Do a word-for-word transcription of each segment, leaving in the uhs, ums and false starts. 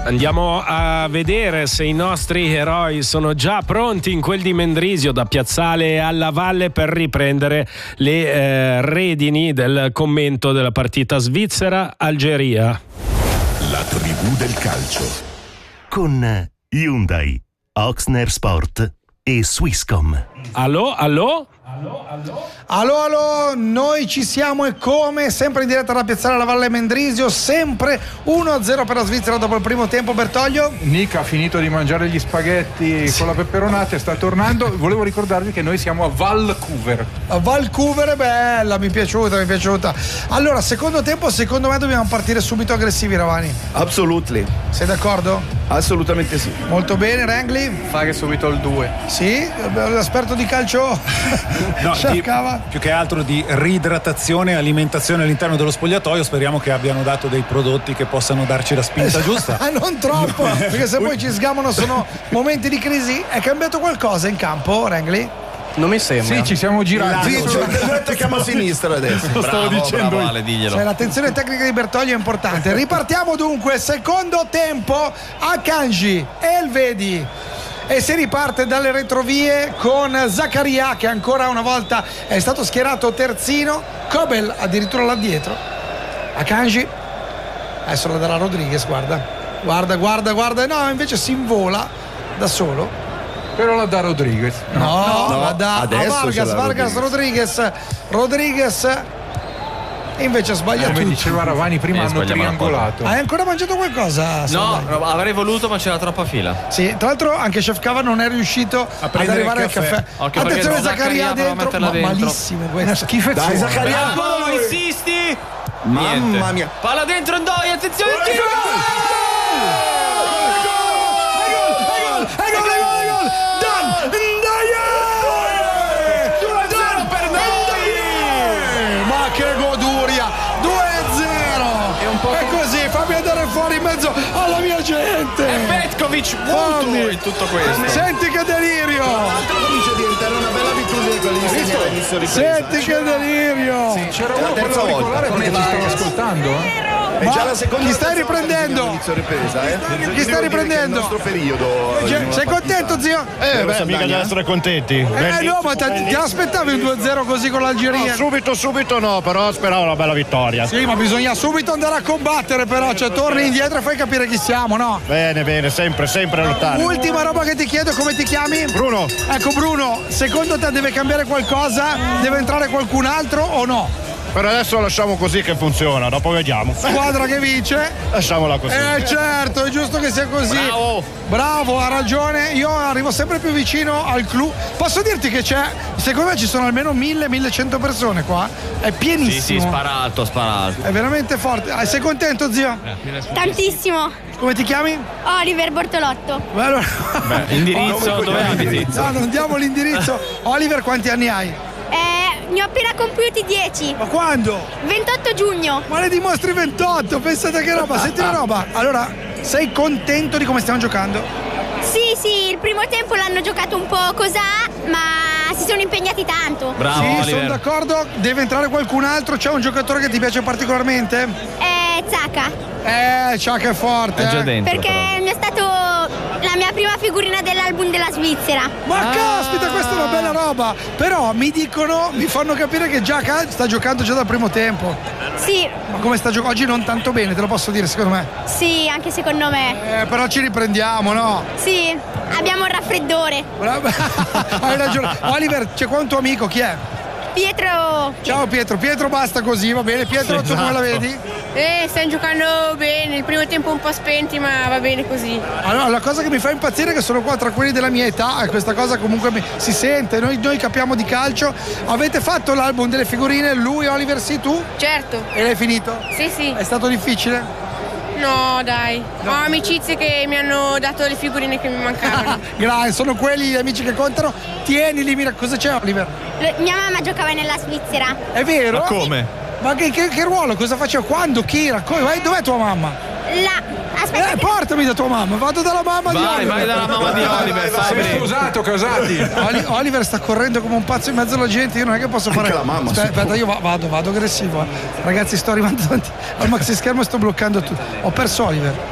Andiamo a vedere se i nostri eroi sono già pronti in quel di Mendrisio, da Piazzale alla Valle, per riprendere le eh, redini del commento della partita Svizzera-Algeria. La tribù del calcio con Hyundai, Oxner Sport e Swisscom. Allo, allo? Allo, allo? Allo, allo, noi ci siamo e come, sempre in diretta da Piazzale alla Valle Mendrisio, sempre uno a zero per la Svizzera dopo il primo tempo. Bertoglio? Nick ha finito di mangiare gli spaghetti sì. con la peperonata e sta tornando. Volevo ricordarvi che noi siamo a Vancouver. A Vancouver è bella, mi è piaciuta, mi è piaciuta. Allora, secondo tempo, secondo me dobbiamo partire subito aggressivi, Ravani. Absolutely. Sei d'accordo? Assolutamente sì. Molto bene, Rangli? Fare subito il due. Sì? L'esperto di calcio? No, di, più che altro di riidratazione e alimentazione all'interno dello spogliatoio. Speriamo che abbiano dato dei prodotti che possano darci la spinta giusta. Ah, non troppo, perché se poi ci sgamano sono momenti di crisi. È cambiato qualcosa in campo, Rangli? Non mi sembra. Sì, ci siamo girati. Sì, noi attacchiamo a sinistra adesso. Lo stavo bravo, dicendo. Bravo, Ale, diglielo. Cioè, l'attenzione tecnica di Bertoglio è importante. Ripartiamo dunque, secondo tempo, Akanji, Elvedi. E si riparte dalle retrovie con Zakaria, che ancora una volta è stato schierato terzino, Kobel addirittura là dietro, Akanji adesso la darà Rodriguez, guarda guarda guarda guarda no, invece si invola da solo, però la dà Rodriguez. no, no, no la dà a Vargas, Vargas Rodriguez Rodriguez e invece ha sbagliato. Come tutto. diceva Ravani prima, hanno triangolato. Hai ancora mangiato qualcosa? No, no, avrei voluto, ma c'era troppa fila. Sì, tra l'altro anche Chef Cava non è riuscito a ad arrivare al caffè. caffè. Attenzione, Zakaria dentro, ma dentro. malissimo questo. Schifezzoso. Dai, Zakaria, Bravo, non insisti. Mamma Niente. mia. Palla dentro, Ndoi, attenzione, il tiro. Fammi andare fuori in mezzo alla mia gente. E Petkovic muto in tutto questo. Senti che delirio. Comincia a diventare una bella abitudine quella di segnare all'inizio ripresa. Senti che delirio. Sì, c'era uno per ricolare perché ci stava ascoltando, eh? È già la seconda. Chi stai riprendendo? Inizio ripresa, eh? Chi stai riprendendo? Il nostro periodo. Sei contento, zio? Eh, beh, mica da essere contenti. Eh no, ma ti, ti aspettavi un due a zero così con l'Algeria? No, subito, subito no, però speravo una bella vittoria. Sì, ma bisogna subito andare a combattere, però, cioè torni indietro e fai capire chi siamo, no? Bene, bene, sempre, sempre lottare. Ultima roba che ti chiedo, come ti chiami? Bruno. Ecco, Bruno, secondo te deve cambiare qualcosa? Deve entrare qualcun altro o no? Per adesso lasciamo così che funziona, dopo vediamo. Squadra che vince? Lasciamola così. Eh certo, è giusto che sia così. Bravo. Bravo, ha ragione. Io arrivo sempre più vicino al clou. Posso dirti che c'è, secondo me ci sono almeno mille millecento persone qua. È pienissimo. Sì, sì, sparato, sparato. È veramente forte. Ah, sei contento, zio? Tantissimo. Come ti chiami? Oliver Bortolotto. Beh, allora... Beh, indirizzo, dove abiti? No, non diamo l'indirizzo. Oliver, quanti anni hai? Eh, ne ho appena compiuti dieci. Ma quando? ventotto giugno. Ma ne dimostri ventotto, pensate che roba. Senti una roba. Allora, sei contento di come stiamo giocando? Sì, sì, il primo tempo l'hanno giocato un po' cosà, ma si sono impegnati tanto. Bravo, sì, Oliver. sono d'accordo. Deve entrare qualcun altro? C'è un giocatore che ti piace particolarmente? Eh, Zaka. Eh, Ciacca è forte. È già eh. dentro. Perché però. mi è stato la mia prima figurina dell'album della Svizzera. Ma Ah. caspita, questa è una bella roba. Però mi dicono, mi fanno capire che Giacca sta giocando già dal primo tempo. Sì, Ma come sta giocando? Oggi non tanto bene, te lo posso dire, secondo me. sì, anche secondo me. Eh, però ci riprendiamo, no? Sì, abbiamo un raffreddore. Bravo. Hai ragione. Oliver, c'è qua un tuo amico, chi è? Pietro. Ciao Pietro, Pietro basta così, va bene. Pietro, tu come la vedi? Eh, stanno giocando bene, il primo tempo un po' spenti, ma va bene così. Allora, la cosa che mi fa impazzire è che sono qua tra quelli della mia età e questa cosa comunque mi, si sente, noi, noi capiamo di calcio. Avete fatto l'album delle figurine, lui, Oliver, sì, tu? Certo. E l'hai finito? Sì, sì. È stato difficile? No, dai. Ho amicizie che mi hanno dato le figurine che mi mancavano. Grazie, sono quelli gli amici che contano. Tienili, mira, cosa c'è, Oliver? Le- mia mamma giocava nella Svizzera. È vero? Ma come? Ma che, che, che ruolo? Cosa faceva? Quando? Chi era? Come? Vai, dov'è tua mamma? Là. Aspetta. Eh, che- portami da tua mamma, vado dalla mamma di Vai, Oliver. vai dalla mamma di Oliver, Fabri. Sei sposato, casati. Oli- Oliver sta correndo come un pazzo in mezzo alla gente, io non è che posso fare. Anche la mamma, Aspetta, aspetta, io va- vado, vado aggressivo. eh. Ragazzi, sto arrivando davanti al maxi schermo e sto bloccando tutto. Ho perso Oliver.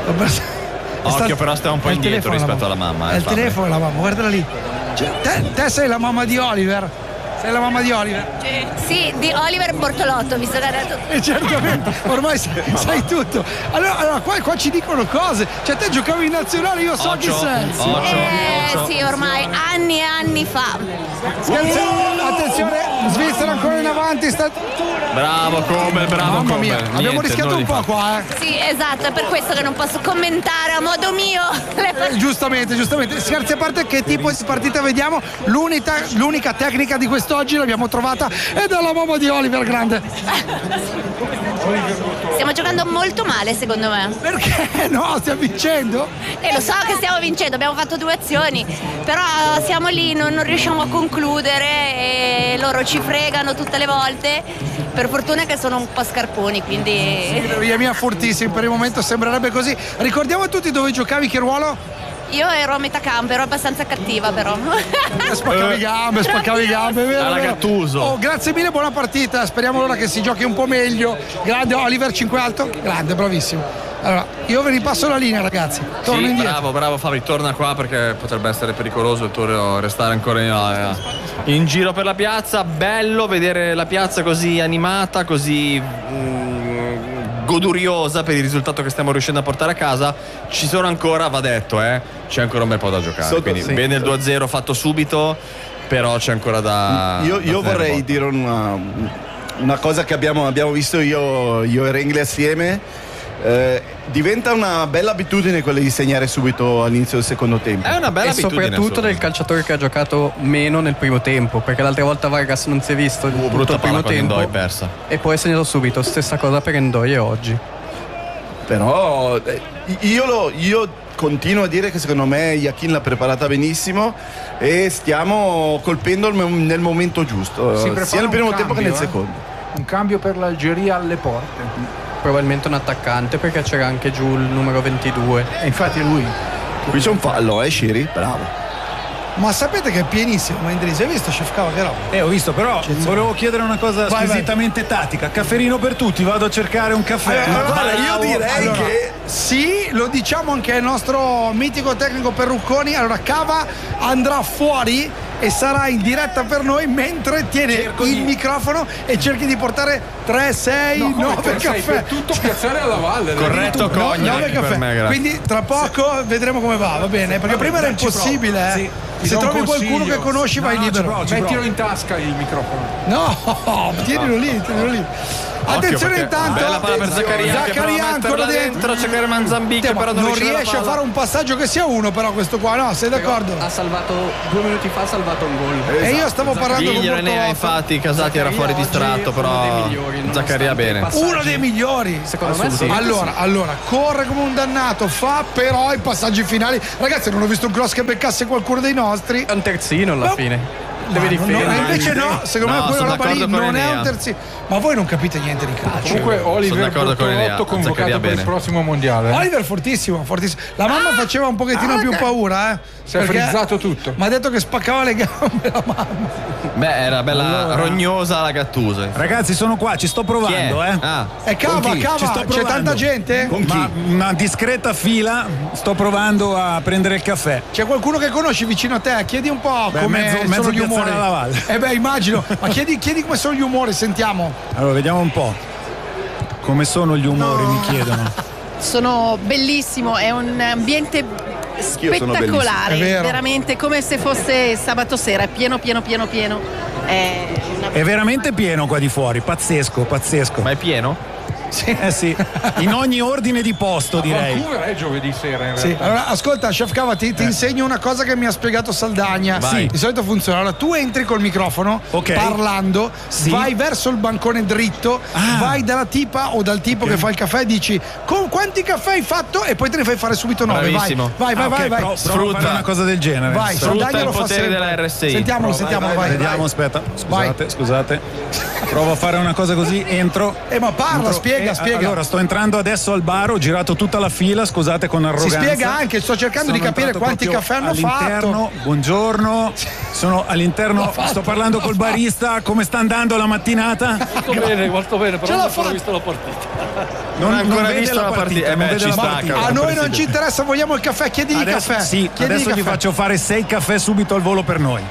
Occhio, però stai un po' indietro rispetto alla mamma. È eh, il Fabri. telefono la mamma, guardala lì. Cioè, te, te sei la mamma di Oliver. Sei la mamma di Oliver. Sì, di Oliver Bortolotto, visto che ha detto. E certamente, ormai sai, sai tutto. Allora, allora qua, qua ci dicono cose. Cioè, te giocavi in nazionale, io so Occhio, chi sei. occhio. Eh sì, ormai anni e anni fa. Scherziamo, attenzione, Svizzera ancora in avanti. Sta... Bravo Kobel, bravo Mamma Kobel. mia, Niente, abbiamo rischiato nulla un di po' fatto. qua, eh. Sì, esatto, è per questo che non posso commentare a modo mio. Eh, giustamente, giustamente. Scherzi a parte, che tipo di partita vediamo? L'unica, l'unica tecnica di quest'oggi l'abbiamo trovata ed è la mamma di Oliver Grande. Stiamo giocando molto male, secondo me. Perché? No, stiamo vincendo. E lo so che stiamo vincendo, abbiamo fatto due azioni, però siamo lì, non, non riusciamo a concludere e loro ci fregano tutte le volte. Per fortuna che sono un po' scarponi, quindi. Via mia fortissimi, per il momento sembrerebbe così. Ricordiamo a tutti dove giocavi, che ruolo? Io ero a metà campo, ero abbastanza cattiva però. Spaccavi gambe, spaccavi gambe, vero? Alla vero? Gattuso. Oh, grazie mille, buona partita. Speriamo allora che si giochi un po' meglio. Grande Oliver, cinque alto. Grande, bravissimo. Allora, io vi ripasso la linea, ragazzi. Torno Sì, indietro. bravo, bravo Fabri, torna qua perché potrebbe essere pericoloso il tuo restare ancora in, in giro per la piazza. Bello vedere la piazza così animata, così mm, goduriosa per il risultato che stiamo riuscendo a portare a casa. Ci sono ancora, va detto, eh, c'è ancora un bel po' da giocare. Sotto, Quindi sì. bene il due a zero fatto subito, però c'è ancora da. Io, da io tenere vorrei botta. dire una, una cosa che abbiamo, abbiamo visto io, io e Rengli assieme. Eh, diventa una bella abitudine quella di segnare subito all'inizio del secondo tempo. È una bella E abitudine. soprattutto del calciatore che ha giocato meno nel primo tempo, perché l'altra volta Vargas non si è visto Uh, tutto brutta il primo palla con tempo Endoi persa. e poi è segnato subito. Stessa cosa per Endoi oggi. Però eh, io, lo, io continuo a dire che secondo me Yakin l'ha preparata benissimo e stiamo colpendo il mom- nel momento giusto, Si sia prepara nel primo un tempo che cambio, nel eh. secondo. Un cambio per l'Algeria alle porte. Probabilmente un attaccante, perché c'era anche giù il numero ventidue. E infatti è lui. Qui c'è un fallo, eh Shiri? Bravo. Ma sapete che è pienissimo Mendrisi? Hai visto Chef Cava che roba? Eh, ho visto, però volevo chiedere una cosa Vai, squisitamente tattica. Cafferino per tutti, vado a cercare un caffè. Allora, guarda, io direi allora, che- sì, lo diciamo anche al nostro mitico tecnico Perrucconi. Allora Cava andrà fuori e sarà in diretta per noi mentre tiene Cerco il di- microfono e cerchi di portare tre, sei, nove caffè. Per tutto piazzare alla valle. Corretto No, Cognac nove per caffè. me, grazie. Quindi tra poco vedremo come va, va bene? Perché prima era dai, ci impossibile, provo. eh. Sì, ti Se do un trovi qualcuno consiglio. che conosci vai No, no, libero. ci provo, ci Mettilo provo. in tasca il microfono. No, tienilo lì, tienilo lì. Attenzione perché intanto. bella palla per Zaccaria, che prova a Zaccaria ancora metterla dentro. dentro, cercare Manzambic, Sì, ma però non non riesce a riesce a palla. fare un passaggio che sia uno, però questo qua, no? Sei d'accordo? Ha salvato due minuti fa, ha salvato un gol. E io stavo parlando con Giglio Enea, Bortolotto. infatti Casati era fuori Oggi distratto, è uno però dei migliori, nonostante Zaccaria bene. i passaggi. Uno dei migliori. Secondo me sì. Allora, allora, corre come un dannato, fa però i passaggi finali. Ragazzi, non ho visto un cross che beccasse qualcuno dei nostri. È un terzino alla No. fine. Ma Deve no, difendere. no, invece no, secondo No, me quella sono roba lì d'accordo con non è Enea. un terzino. Ma voi non capite niente di calcio. Comunque Oliver d'accordo con Enea, Bortolotto convocato Zaccaria per il bene. prossimo mondiale. eh. Oliver fortissimo, fortissimo. La mamma faceva un pochettino più paura, eh. Si è perché frizzato tutto. Mi ha detto che spaccava le gambe la mamma. Beh, era bella rognosa la Gattuso. Ragazzi, sono qua, ci sto Chi è? provando, eh. Ah, E cava, Con chi? Ci cava, sto c'è provando. tanta gente? Con chi? Ma una discreta fila, sto provando a prendere il caffè. C'è qualcuno che conosci vicino a te? Chiedi un po' Beh, come mezzo- sono mezzo gli Piazzale umori. alla Valle. Eh beh, immagino. Ma chiedi, chiedi come sono gli umori, sentiamo. Allora, vediamo un po'. Come sono gli umori, mi chiedono. Sono bellissimo, è un ambiente Anch'io sono spettacolare, È vero. veramente come se fosse sabato sera, pieno pieno pieno pieno. È una- È veramente pieno qua di fuori, pazzesco, pazzesco. ma è pieno? Eh sì, in ogni ordine di posto direi. Vancouver è giovedì sera in Sì, realtà. allora ascolta, Chef Cava, ti, ti insegno una cosa che mi ha spiegato Saldagna. Vai. Di solito funziona. Allora, tu entri col microfono, Ok. parlando, Sì. vai verso il bancone dritto, Ah. vai dalla tipa o dal tipo che fa il caffè e dici con quanti caffè hai fatto e poi te ne fai fare subito nove. Vai, Bravissimo. vai, vai, Ah, ok, vai, vai. pro- provo a Sfrutta. fare una cosa del genere. Vai, Sfrutta Saldagna il lo fa potere sempre. della R S I. Sentiamolo, sentiamolo, vai. Vediamo, aspetta, scusate, scusate. Provo a fare una cosa così, entro. Eh, ma parla, entro- spiega, eh, spiega. Allora, sto entrando adesso al bar, ho girato tutta la fila, scusate con Si arroganza. spiega anche, sto cercando Sono di capire entrato quanti proprio caffè hanno all'interno. fatto. Buongiorno, sono all'interno, L'ho fatto, sto parlando l'ho col fatto. barista, come sta andando la mattinata? Molto bene, molto bene, Ce però l'ha non ho ancora fatta. visto la partita. Non, ancora non vede visto la la partita, partita. Eh non beh, vede ci la sta, partita. cavolo. A noi non ci interessa, vogliamo il caffè, chiedigli Adesso, caffè. sì, Chiedigli adesso gli caffè. faccio fare sei caffè subito al volo per noi.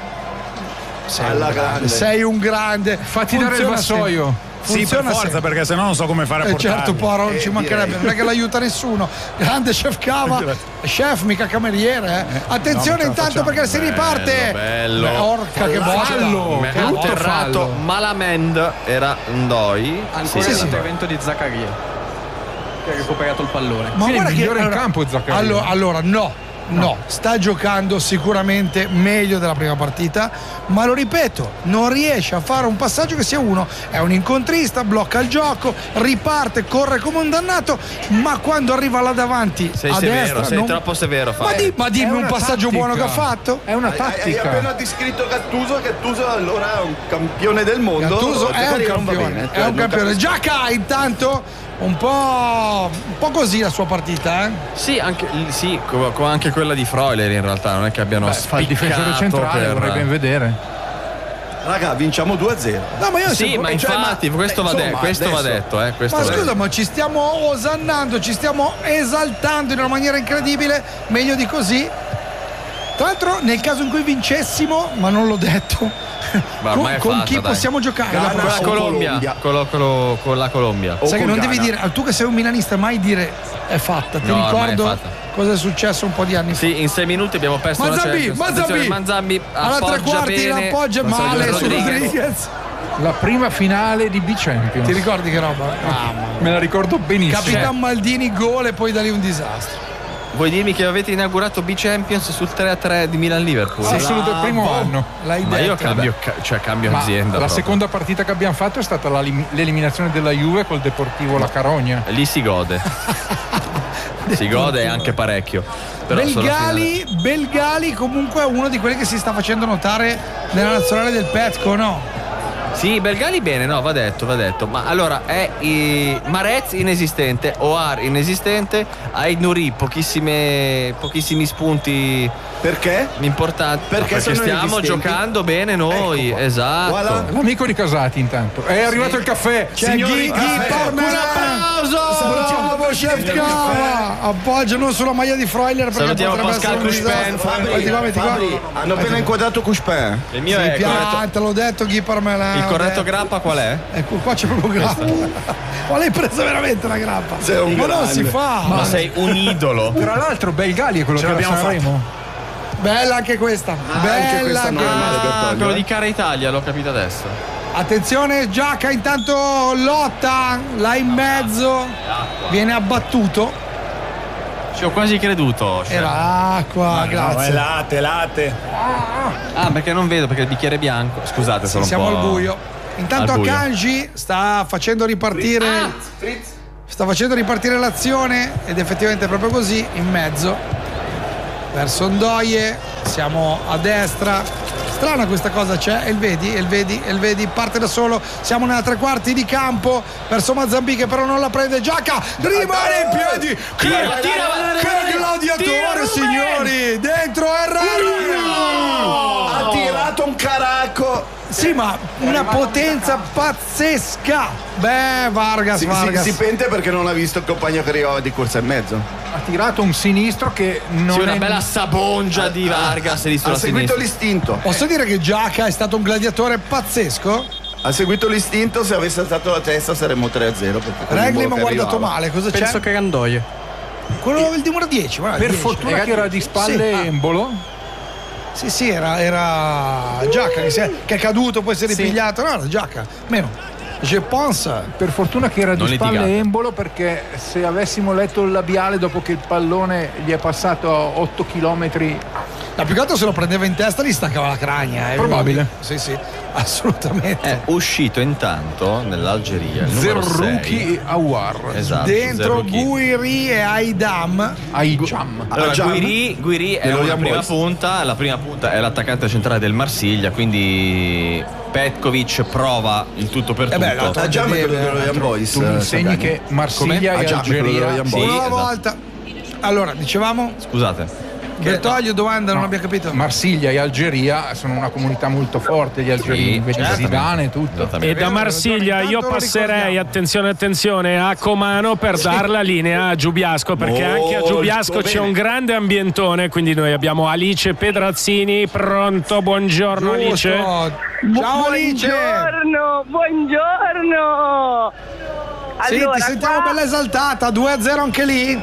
Sei un grande. Sei un grande. Fatti dare il Funziona vassoio. Sì, per Funziona forza, sempre. perché sennò non so come fare a Eh portarli. certo, Poro, non Eh, ci mancherebbe, direi. non è che l'aiuta nessuno. Grande chef Cava, chef, mica cameriere. Eh. Attenzione no, intanto perché si riparte. bello. Beh, orca che botta. Fallo. Me- Che ha brutto atterrato fallo. Malamente, era Ndoi. Ancora sì, sì. l'intervento di Zaccaria, che ha recuperato il pallone. Ma Sì, guarda il che migliore in allora, campo, Zaccaria. allora, allora no. No, sta giocando sicuramente meglio della prima partita, ma lo ripeto, non riesce a fare un passaggio che sia uno. È un incontrista, blocca il gioco, riparte, corre come un dannato, ma quando arriva là davanti Sei a severo, destra sei non... troppo severo. Ma, Fabio. di, ma dimmi È un una passaggio tattica. buono che ha fatto. È una Hai, hai tattica. appena descritto Gattuso, Gattuso allora è un campione del mondo. Gattuso è un Zaccaria non va campione, bene, è cioè, un non campione. capisco. Giacca intanto un po', un po' così la sua partita, eh? Sì, anche, sì, co- co- anche quella di Freuler in realtà, non è che abbiano Beh, fa il difensore spiccato centrale, per... vorrei ben vedere. Raga, vinciamo due a zero. No, ma io Sì, sempre- ma cioè, infatti ma- questo, beh, va, de- insomma, questo va adesso- detto, eh, questo Ma va scusa, detto. ma ci stiamo osannando, ci stiamo esaltando in una maniera incredibile, meglio di così. Tra l'altro, nel caso in cui vincessimo, ma non l'ho detto, Ma con, ormai è con fatta, chi dai. possiamo giocare? Ghana la Con la prossima? o Colombia, Colombia. con, lo- con lo- con la Colombia. O Sai che con non devi Ghana. dire, tu che sei un milanista, mai dire è fatta. Ti No, ormai è ricordo fatta. cosa è successo un po' di anni fa. Sì, in sei minuti abbiamo perso la Manzambi, Champions. Manzambi, Attenzione, Manzambi alla tre appoggia quarti bene. l'appoggia Ma male su Rodriguez. Rodriguez. La prima finale di B-Champions. Ti ricordi che roba? Ah, ma- Me la ricordo benissimo. Capitan Maldini gol e poi da lì un disastro. Vuoi dirmi che avete inaugurato B-Champions sul tre a tre di Milan-Liverpool? Sì, assolutamente, il primo anno. L'hai Ma io detto. cambio, ca- cioè cambio Ma azienda. la proprio. seconda partita che abbiamo fatto è stata la lim- l'eliminazione della Juve col Deportivo La Carogna. Lì si gode. si gode anche parecchio. Però solo Belgali, Belgali comunque è uno di quelli che si sta facendo notare nella nazionale del Petco, no? Sì, Belgali bene, no, va detto, va detto. Ma allora è i... Marez inesistente, Oar inesistente, Aid Nouri pochissime, pochissimi spunti Perché? importanti. Perché No, sono stiamo inesistenti? giocando bene noi, Ecco qua. esatto. Voilà. L'amico di Casati intanto. È arrivato il caffè. C'è Signori, Ghi, Ghi caffè. Parmelan. Un applauso! Bravo chef Cava. Appoggiano sulla maglia di Freuler perché Salutiamo potrebbe Pascal essere un Couchepin. disastro. Fabri, Metti qua, metti qua. Fabri, hanno appena inquadrato Couchepin. Il mio Si è corretto. pianta, l'ho detto Ghi Parmelan. Il corretto Eh, grappa qual è? Ecco, qua c'è proprio grappa. Ma l'hai presa veramente la grappa? Sei un Ma non grande. si fa. Ma sei un idolo. Tra l'altro Belgali è quello Ce che l'abbiamo era Sanremo. Bella anche questa. Bella anche questa anche non è male, Ah, Bertoldo, quello eh. di Cara Italia, l'ho capito adesso. Attenzione, Giacca intanto lotta, là in mezzo, viene abbattuto. Ci ho quasi creduto. cioè. Era acqua, No, è grazie. latte, latte. Ah, perché non vedo, perché il bicchiere è bianco. Scusate, Sì, sono un siamo po'... al buio. Intanto al buio. Akanji sta facendo ripartire sta facendo ripartire l'azione ed effettivamente è proprio così, in mezzo verso Ndoye, siamo a destra. Strana questa cosa, c'è, e il vedi, e il vedi, e il vedi, parte da solo, siamo nella tre quarti di campo verso Mazambi che però non la prende. Giacca rimane in piedi, che, Tira, tira, che gladiatore, tira, signori, dentro Herrera. Ha tirato un caracco. Sì, ma una potenza pazzesca. Beh, Vargas, Si, si, Vargas. si pente perché non ha visto il compagno che arrivava di corsa e mezzo. Ha tirato un sinistro che non Sì, una è bella sabongia di Vargas lì Ha sulla seguito sinistra. l'istinto. Posso dire che Giacca è stato un gladiatore pazzesco? Ha seguito l'istinto, se avesse alzato la testa saremmo tre a zero. perché con il Regli volo mi ha che guardato arrivava. male, cosa Penso c'è? che era Ndoye. Quello del numero dieci, guarda, per dieci. fortuna che era di spalle Sì, ah. Embolo. Sì, sì, era, era Giacca che, si è, che è caduto, poi si è ripigliato. No, era Giacca. Meno. Je pense. Per fortuna che era Non di spalle litigate. Embolo, perché se avessimo letto il labiale dopo che il pallone gli è passato a otto chilometri. No, più che altro se lo prendeva in testa gli staccava la cragna. eh. Probabile. Sì, sì, assolutamente. È uscito intanto nell'Algeria il numero Zerruki sei. e Awar. Esatto, Dentro Zerruki. Guiri e Aidam. Aijam. Allora, Ajam. Guiri, Guiri è Dello la Young prima Boys. punta, la prima punta è l'attaccante centrale del Marsiglia, quindi Petkovic prova il tutto per Eh beh, tutto. l'altro- Ha già messo quello Young Boys. Tu mi eh, insegni Sagani. che Marsiglia Come? e Ah, già, quello dello Algeria Young Sì, Boys. Una esatto. volta. Allora, dicevamo, Scusate. Bertoglio, domanda, non abbia capito. Marsiglia e Algeria sono una comunità molto forte, gli algerini, vedi Zidane e tutto. E da Marsiglia io passerei, attenzione attenzione, a Comano per Sì. dar la linea a Giubiasco, perché anche a Giubiasco Molto c'è bene. un grande ambientone, quindi noi abbiamo Alice Pedrazzini, pronto, buongiorno Giusto. Alice. Ciao Alice. Buongiorno, buongiorno. Sì, Allora, ti sentiamo qua- bella esaltata, due a zero anche lì.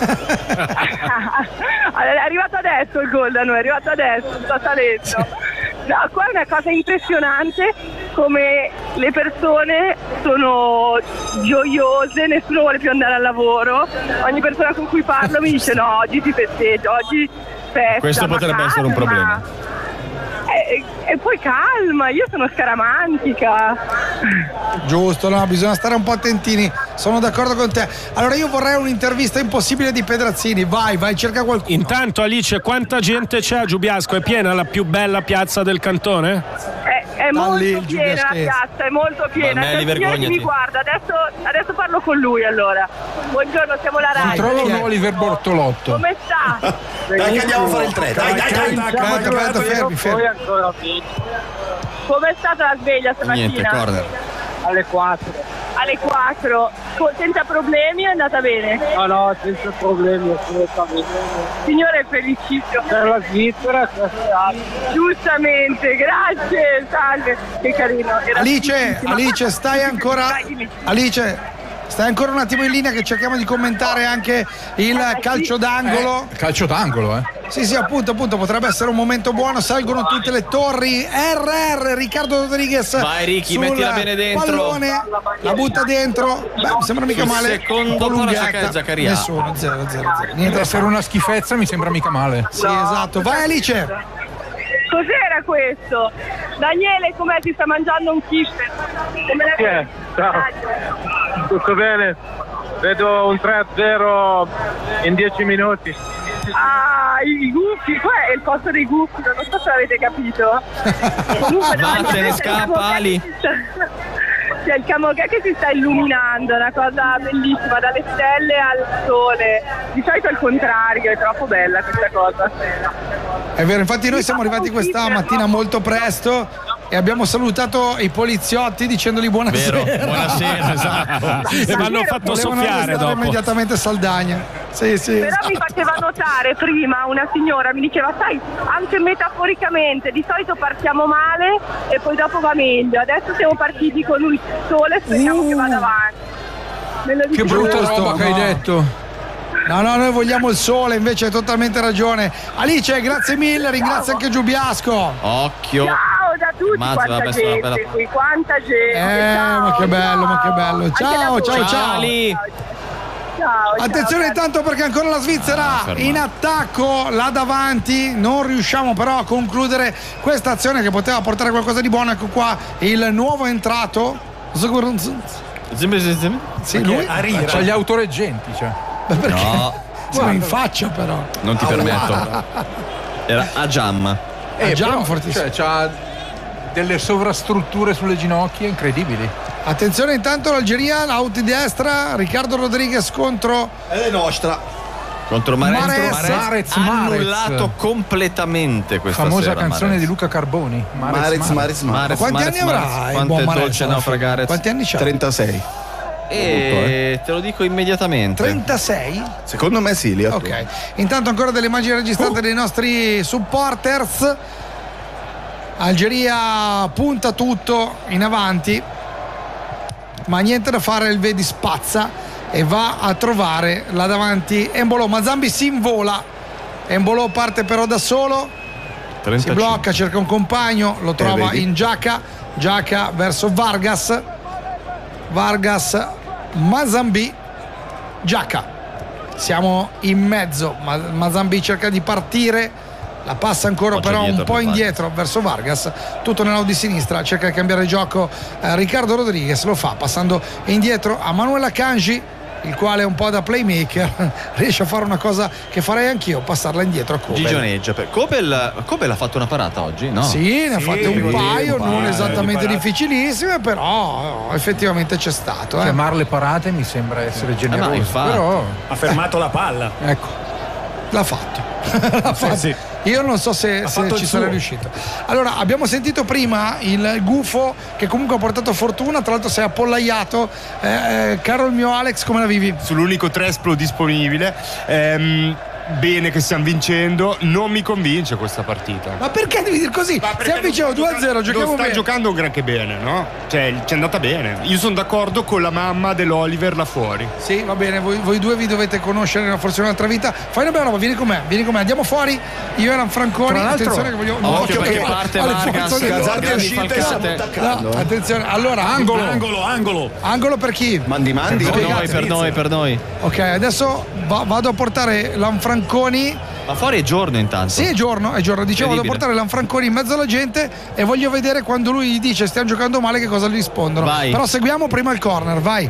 è arrivato adesso il gol da noi, è arrivato adesso, sta salendo. No, qua è una cosa impressionante come le persone sono gioiose, nessuno vuole più andare al lavoro. Ogni persona con cui parlo mi dice no, oggi si festeggia, oggi festa. Questo ma potrebbe essere un calma. problema. E, e poi calma, io sono scaramantica. Giusto, no, bisogna stare un po' attentini, sono d'accordo con te. Allora io vorrei un'intervista impossibile di Pedrazzini, vai, vai, cerca qualcuno. Intanto Alice, quanta gente c'è a Giubiasco? È piena la più bella piazza del cantone? È, è molto lì il piena la giubiaschese. piazza, è molto piena. Mameli, C'è il signore che vergognati. mi guarda, adesso, adesso parlo con lui allora. Buongiorno, siamo la Si Rai. trova un Oliver Bortolotto. Come sta? Dai che andiamo a fare il tre, dai, dai, dai. Aspetta, aspetta, fermi, fermi. Come è stata la sveglia stamattina? Niente, corner. Alle quattro. Alle quattro. Co- senza problemi è andata bene? No, no, senza problemi, assolutamente. Signore è felicissimo. Per la Svizzera, Giustamente, grazie, salve. Che carino. Era Alice, felicissima. Alice, stai ancora. Dai, dimmi. Alice, stai ancora un attimo in linea che cerchiamo di commentare anche il calcio d'angolo. Eh, calcio d'angolo, eh. Sì, sì, appunto, appunto, potrebbe essere un momento buono. Salgono tutte le torri. R R, Riccardo Rodriguez. Vai, Ricky, sul mettila bene dentro. Pallone, la butta dentro. Beh, mi sembra mica Sul male. secondo Un po' palo lunghetta. c'è Zaccaria. Nessuno, zero, zero, zero. Niente Deve da essere fare. una schifezza, mi sembra mica male. Sì, esatto. Vai Alice. Cos'era questo? Daniele, com'è? Ti sta mangiando un kiffer? Come Chi è? Ciao. Tutto bene? Vedo un tre a zero in dieci minuti. Ah, i gufi, qua è il posto dei gufi, non so se l'avete capito. Comunque davanti a Vattene, me c'è il scappa, Camogà Ali. che si sta- C'è il Camogà che si sta illuminando, è una cosa bellissima, dalle stelle al sole. Di solito è il contrario, è troppo bella questa cosa. È vero, infatti noi siamo arrivati questa mattina molto presto e abbiamo salutato i poliziotti dicendogli buonasera. Vero, buonasera, esatto. E mi hanno fatto Volevano soffiare arrestare dopo. immediatamente Saldagna. Sì, sì. Però mi faceva notare prima una signora, mi diceva sai, anche metaforicamente, di solito partiamo male e poi dopo va meglio. Adesso siamo partiti con il sole e speriamo Uh. che vada avanti. Me lo Che dicevo brutta Giusto, roba che hai no. detto. No, no, noi vogliamo il sole, invece hai totalmente ragione. Alice, grazie mille, ringrazio anche Giubiasco. Occhio. Ciao da tutti, Mazza, quanta vabbè, sono gente bella- qui, quanta gente. Eh, ciao, ma che bello, ciao. ma che bello. Anche da Ciao, voi. ciao, ciao. Ali. Ciao, Attenzione ciao, intanto perché ancora la Svizzera ferma. in attacco là davanti, non riusciamo però a concludere questa azione che poteva portare qualcosa di buono. Ecco qua il nuovo entrato. Sì, lui. C'ha gli autoreggenti, cioè. Beh, perché? No, Siamo in faccia però. non ti permetto. Era a Giamma. Eh, già però, un fortissimo. cioè, c'ha delle sovrastrutture sulle ginocchia incredibili. Attenzione intanto l'Algeria, out di destra, Riccardo Rodriguez contro Ed è nostra. Contro Marez, Marez. Marez, Marez, annullato Marez. completamente questa Famosa sera. canzone Marez. di Luca Carboni. Marez, Marez, Marez. Marez, quanti Marez, anni avrà Marez. il Quanto buon è Marez dolce alla naufragare. fine? Quanti anni c'ha? trentasei. E te lo dico immediatamente. trentasei? Secondo me sì, lì a tu. Ok. Intanto ancora delle immagini registrate dei nostri supporters. Algeria punta tutto in avanti, ma niente da fare, il Vedi spazza e va a trovare là davanti Embolo. Mazambi si invola, Embolo parte però da solo, si trentacinque. blocca, cerca un compagno, lo trova vedi? in Giaca, Giaca verso Vargas, Vargas, Mazambi, Giaca, siamo in mezzo, Ma- Mazambi cerca di partire, la passa ancora Appoggia però un dietro po' per indietro verso Vargas, tutto nella di sinistra, cerca di cambiare gioco eh, Riccardo Rodriguez, lo fa passando indietro a Manuel Akanji, il quale è un po' da playmaker riesce a fare una cosa che farei anch'io, passarla indietro a Kobel. Gigioneggia. per- Kobel, Kobel ha fatto una parata oggi? No. Sì, ne ha fatte un sì, paio, un paio non di esattamente parate. difficilissime, però eh, effettivamente c'è stato. Eh. Chiamarle parate mi sembra essere generoso. infatti. Però, Ha fermato la palla. ecco. L'ha fatto. L'ha fatto. Sì, sì. Io non so se, se ci sarei riuscito. Allora, abbiamo sentito prima il gufo che comunque ha portato fortuna, tra l'altro sei appollaiato. Eh, caro il mio Alex, come la vivi? Sull'unico Tresplo disponibile. Ehm, bene che stiamo vincendo, non mi convince questa partita. Ma perché devi dire così? Stiamo vincendo due a zero, giochiamo non sta bene. giocando granché bene, no? Cioè, ci è andata bene. Io sono d'accordo con la mamma dell'Oliver là fuori. Sì, va bene, voi, voi due vi dovete conoscere forse in un'altra vita. Fai una bella roba, vieni con me, vieni con me, andiamo fuori. Io e Franconi, attenzione che voglio. Occhio perché parte Vargas, Casardi uscite, stiamo attaccando. No, attenzione, allora angolo, angolo, angolo. Angolo per chi? Mandi mandi. Per noi, per noi, per noi. Ok, adesso va, vado a portare Lanfranconi. Ma fuori è giorno intanto. Sì, è giorno, è giorno. Dicevo, vado a portare Lanfranconi in mezzo alla gente e voglio vedere quando lui gli dice stiamo giocando male che cosa gli rispondono. Vai. Però seguiamo prima il corner, vai.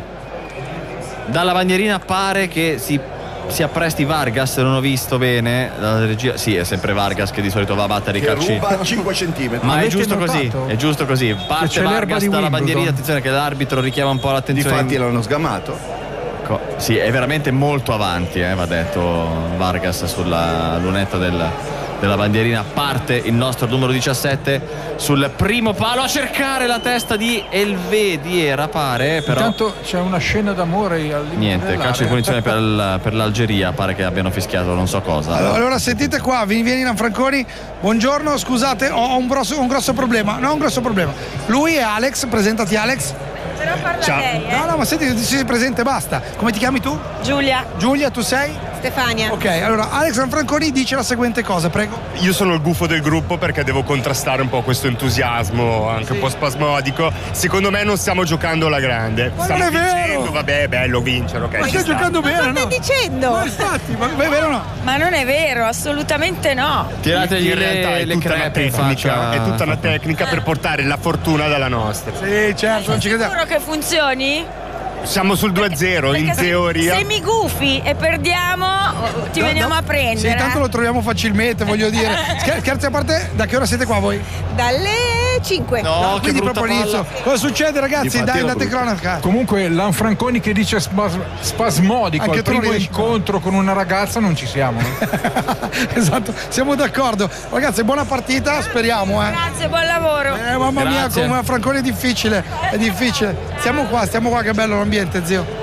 Dalla bandierina pare che si, si appresti Vargas, non ho visto bene la regia. Sì, è sempre Vargas che di solito va a battere che i calci. Ruba cinque centimetri. Ma è giusto così, è giusto così. Parte Vargas dalla bandierina, attenzione che l'arbitro richiama un po' l'attenzione. Difatti l'hanno sgamato. Sì, è veramente molto avanti, eh, va detto Vargas sulla lunetta del, della bandierina. Parte il nostro numero diciassette sul primo palo a cercare la testa di Elvediera, pare, però intanto c'è una scena d'amore al niente, calcio di punizione per, per l'Algeria, pare che abbiano fischiato non so cosa. Allora, allora sentite qua, vieni, vieni Lanfranconi, buongiorno, scusate, ho un grosso, un grosso problema, no un grosso problema. Lui è Alex, presentati Alex. Però parla Ciao. lei, eh? No, no, ma senti, si presente, basta. Come ti chiami tu? Giulia. Giulia, tu sei? Stefania. Ok, allora Alex Lanfranconi dice la seguente cosa, prego. Io sono il gufo del gruppo perché devo contrastare un po' questo entusiasmo, anche sì. un po' spasmodico. Secondo me non stiamo giocando alla grande. Ma stiamo non è vincendo, vero. Vabbè, è bello vincere, ok. Ma stai giocando bene, ma no? stai dicendo? Ma infatti, ma è vero o no? Ma non è vero, assolutamente no. Tirategli in realtà le, è le tutta una crepe in tecnica, faccia. è tutta una tecnica per portare la fortuna dalla nostra. Sì, certo, non ci crediamo. Sicuro che funzioni? Siamo sul due a zero in teoria. Se mi gufi e perdiamo, ti No, veniamo no. a prendere. Sì, tanto lo troviamo facilmente, voglio dire. Scher- Scherzi a parte, da che ora siete qua voi? Dalle cinque. No, No, che quindi brutta proprio palla. inizio. Cosa succede, ragazzi? Difatti Dai, era date brutto. cronaca. Comunque Lanfranconi che dice spas- spasmodico Anche al tu non primo riesci. incontro con una ragazza non ci siamo, no? Esatto, siamo d'accordo. Ragazzi, buona partita, speriamo, eh. Grazie, buon lavoro. Eh, mamma mia, Grazie. come a Franconi è difficile, è difficile. Stiamo qua, stiamo qua, che bello l'ambiente, zio.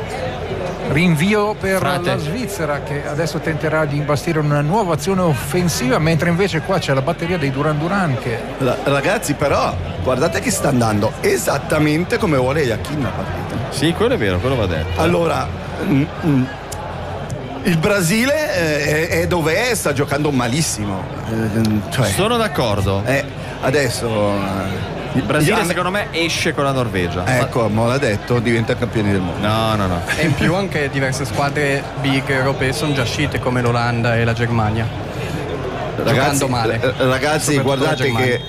Rinvio per Frate. la Svizzera che adesso tenterà di imbastire una nuova azione offensiva, mentre invece qua c'è la batteria dei Duran Duran che La- ragazzi, però, guardate che sta andando esattamente come vuole Yakin la partita. Sì, quello è vero, quello va detto. Allora, mm, mm, il Brasile eh, è, è dov'è, sta giocando malissimo. Eh, cioè, Sono d'accordo. eh, adesso eh, Il Brasile Jan- secondo me esce con la Norvegia. Ecco, mo l'ha detto, diventa campioni del mondo. No, no, no. E in più anche diverse squadre big europee sono già uscite come l'Olanda e la Germania. Giocando male. eh, Ragazzi, Soprattutto guardate la Germania.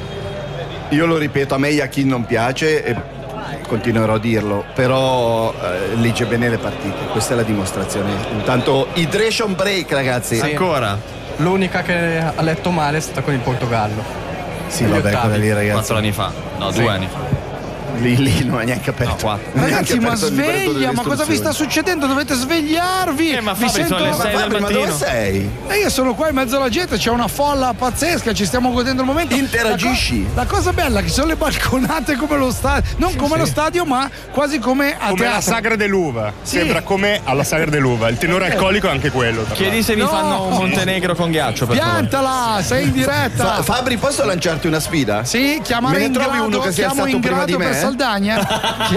che io lo ripeto, a me Yakin non piace e continuerò a dirlo, però eh, legge bene le partite, questa è la dimostrazione. Intanto hydration break, ragazzi. Sì. Ancora? L'unica che ha letto male è stata con il Portogallo. Sì, Gli vabbè, ottavi. quella lì, ragazzi. Quattro anni fa. No, Sì. due anni fa. Lì, lì non è neanche aperto. No, quattro. Neanche Ragazzi, ma aperto il libretto sveglia, delle ma cosa vi sta istruzioni. succedendo? Dovete svegliarvi. Eh, ma Vi Fabri, sono le sei del Fabri, ma mattino. dove sei? E io sono qua in mezzo alla gente, c'è una folla pazzesca, ci stiamo godendo il momento. Interagisci. La, co- la cosa bella è che ci sono le balconate come lo stadio, non Sì, come sì. lo stadio, ma quasi come a Come la teatro. sagra dell'uva. Sì. Sembra come alla sagra dell'uva. Il tenore alcolico è anche quello. tra Chiedi se vi No. fanno un Montenegro con ghiaccio, per favore. Piantala, sei in diretta. Fa- Fabri, posso lanciarti una sfida? Sì, chiamare Me ne in trovi grado, uno che sia chiamo stato in prima grado di me? per Saldagna.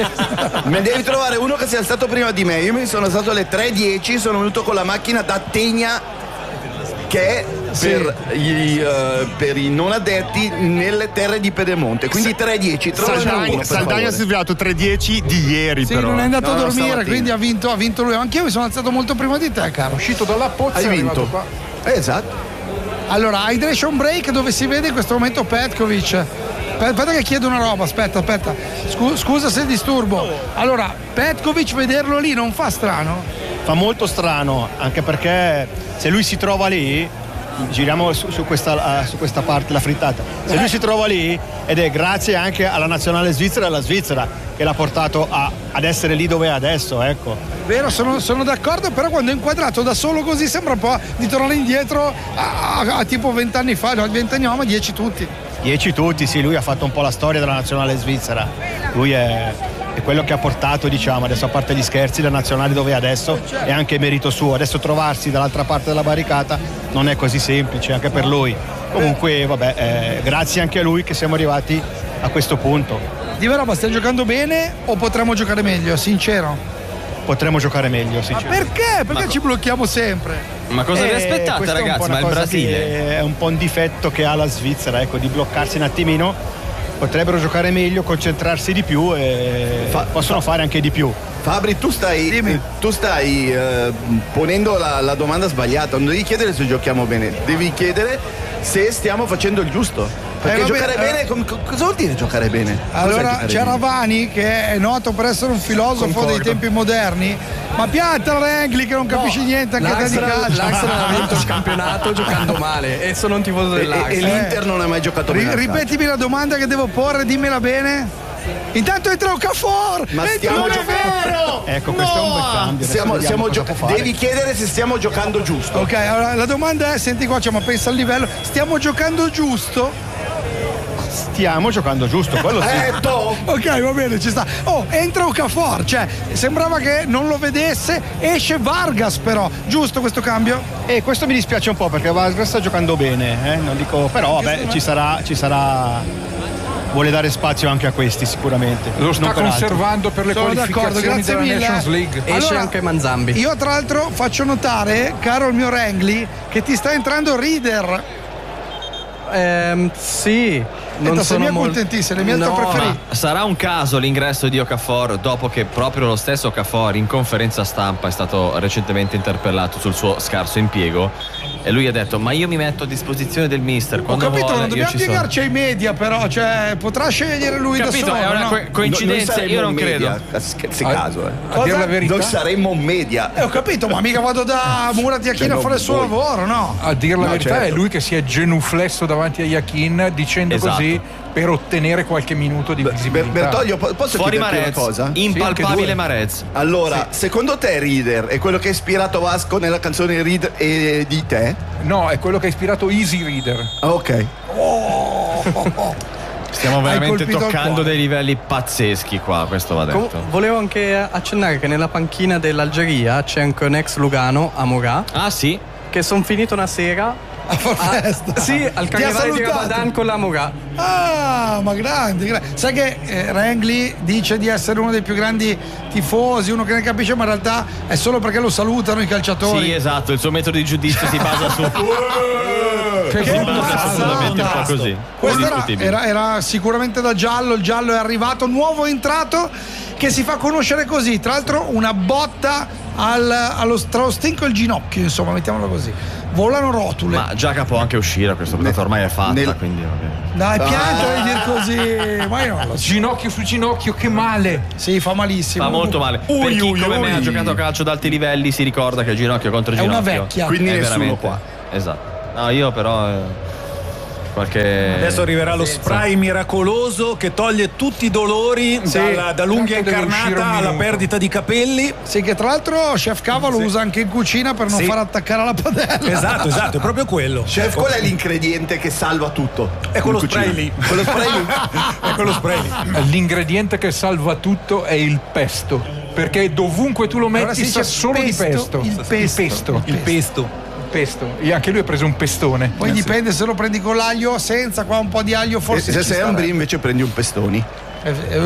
Me devi trovare uno che sia stato prima di me. Io mi sono stato alle tre e dieci, sono venuto con la macchina da Tegna, che è per, i, eh, per i non addetti nelle terre di Pedemonte. Quindi tre e dieci. l'altro. Trovane uno, Saldagna, per Saldagna si è favore. svegliato tre e dieci di ieri, Sì, però. non è andato No, a no, dormire, stamattina. quindi ha vinto, ha vinto lui. Anch'io mi sono alzato molto prima di te, caro. uscito dalla pozza Hai è arrivato vinto. qua. Eh, esatto. Allora, hydration break dove si vede in questo momento Petkovic. Aspetta che chiedo una roba, aspetta, aspetta. Scu- scusa se disturbo. Allora, Petkovic vederlo lì non fa strano? Fa molto strano, anche perché se lui si trova lì giriamo su, su, questa, uh, su questa parte, la frittata. Se lui si trova lì, ed è grazie anche alla nazionale svizzera e alla Svizzera che l'ha portato a, ad essere lì dove è adesso, ecco. Vero, sono, sono d'accordo, però quando è inquadrato da solo così sembra un po' di tornare indietro a, a, a tipo vent'anni fa, no, vent'anni no, ma dieci tutti. Dieci tutti, sì, lui ha fatto un po' la storia della nazionale svizzera. Lui è, è quello che ha portato, diciamo, adesso a parte gli scherzi, la nazionale dove è adesso è anche merito suo. Adesso trovarsi dall'altra parte della barricata non è così semplice, anche per lui. Comunque, vabbè, eh, grazie anche a lui che siamo arrivati a questo punto. Di vero, ma stiamo giocando bene o potremmo giocare meglio, sincero? Potremmo giocare meglio, sincero. Ma perché? Perché ma ci blocchiamo sempre? Ma cosa vi aspettate, eh, ragazzi? Ma il Brasile è un po' un difetto che ha la Svizzera, ecco, di bloccarsi un attimino. Potrebbero giocare meglio, concentrarsi di più e fa, possono fa, fare anche di più. Fabri, tu stai, tu stai eh, ponendo la, la domanda sbagliata. Non devi chiedere se giochiamo bene, devi chiedere se stiamo facendo il giusto. Perché eh, vabbè, giocare eh, bene, com, cosa vuol dire giocare bene? Allora c'era Vani che è noto per essere un filosofo Concordo. dei tempi moderni, ma pianta Rengli che non capisce no, niente anche te di calcio. L'Axel ha vinto il campionato giocando male e sono un tifoso dell'Axel. E, e l'Inter non ha mai giocato bene. Ri- ripetimi la domanda che devo porre, dimmela bene. Intanto entra Okafor! Ma stiamo non giocando. Ecco, questo no. è un bel cambio. Stiamo, stiamo gio- devi chiedere se stiamo giocando giusto. Ok, allora la domanda è: senti qua, cioè, ma pensa al livello, stiamo giocando giusto? Stiamo giocando giusto, quello sì. Eh, ok, va bene, ci sta. Oh, entra Okafor, cioè sembrava che non lo vedesse, esce Vargas però, giusto questo cambio? E questo mi dispiace un po' perché Vargas sta giocando bene, eh? Non dico, però vabbè, ci sarà, ci sarà, vuole dare spazio anche a questi sicuramente. Lo sta non per conservando altri. per le Sono qualificazioni della mille. Nations League. Esce Allora, anche Manzambi. Io tra l'altro faccio notare, caro il mio Rengli, che ti sta entrando Reader. Ehm, sì. Non sono sono mia mol- contentissima, è il mio no, preferito. Sarà un caso l'ingresso di Okafor dopo che proprio lo stesso Okafor in conferenza stampa è stato recentemente interpellato sul suo scarso impiego e lui ha detto ma io mi metto a disposizione del mister quando Ho capito, vuole, non dobbiamo piegarci ai media però, cioè potrà scegliere lui capito, da solo. è una no? co- coincidenza, io non credo. Scherzi caso, eh. A dire la verità, noi saremmo media. Eh, ho capito, ma mica vado da Murat Yakin Cioè, a fare il suo voi. lavoro, no? a dire la No, verità certo. è lui che si è genuflesso davanti a Yakin dicendo Esatto. così per ottenere qualche minuto di visibilità. Bertoglio, po- posso Fuori chiederti Marez, una cosa? impalpabile Marez. Allora, secondo te Reader è quello che ha ispirato Vasco nella canzone Read e di te? No, è quello che ha ispirato Easy Reader. Ah, ok. Stiamo veramente colpito il toccando cuore. dei livelli pazzeschi qua, questo va detto. Com- volevo anche accennare che nella panchina dell'Algeria c'è anche un ex Lugano, Amorà, Ah sì? che sono finito una sera A far festa. sì, al Ti ha carnevale di salutato? Ramadan con l'Amorà. Ah, ma grande, grande. Sai che eh, Rengli dice di essere uno dei più grandi tifosi, uno che ne capisce, ma in realtà è solo perché lo salutano i calciatori. Sì, esatto, il suo metodo di giudizio si basa su Che si basa assolutamente un po' così. Questo era, Indiscutibile. era, era sicuramente da giallo, il giallo è arrivato, nuovo entrato che si fa conoscere così, tra l'altro una botta al, allo, tra lo stinco e il ginocchio, insomma, mettiamolo così. Volano rotule. Ma Giaca può anche uscire a questo punto, ormai è fatta, nel- quindi va bene. Dai, pianta di dire così, ma io non lo so. Ginocchio su ginocchio, che male. Sì, fa malissimo. Fa molto male. Ui, per chi ui, come me ui. ha giocato a calcio ad alti livelli si ricorda che ginocchio contro È ginocchio una vecchia. Quindi è nessuno veramente- qua. Esatto. No, io però eh, qualche Adesso arriverà lo spray miracoloso che toglie tutti i dolori Sì. dalla, dall'unghia Tanto deve uscire un incarnata alla minuto. perdita di capelli. Sì, che tra l'altro Chef Cava lo usa anche in cucina per non Sì. far attaccare alla padella. Esatto, esatto, è proprio quello. Chef, qual è l'ingrediente che salva tutto? È quello in cucina? spray lì. Quello spray lì. È quello spray lì. L'ingrediente che salva tutto è il pesto, perché dovunque tu lo Allora metti si sa dice solo pesto, di pesto. il pesto. Il pesto. Il pesto. Pesto. E anche lui ha preso un pestone. Poi dipende se lo prendi con l'aglio o senza, qua un po' di aglio E forse se ci sei sta. Ambri invece prendi un pestoni. Eh, eh,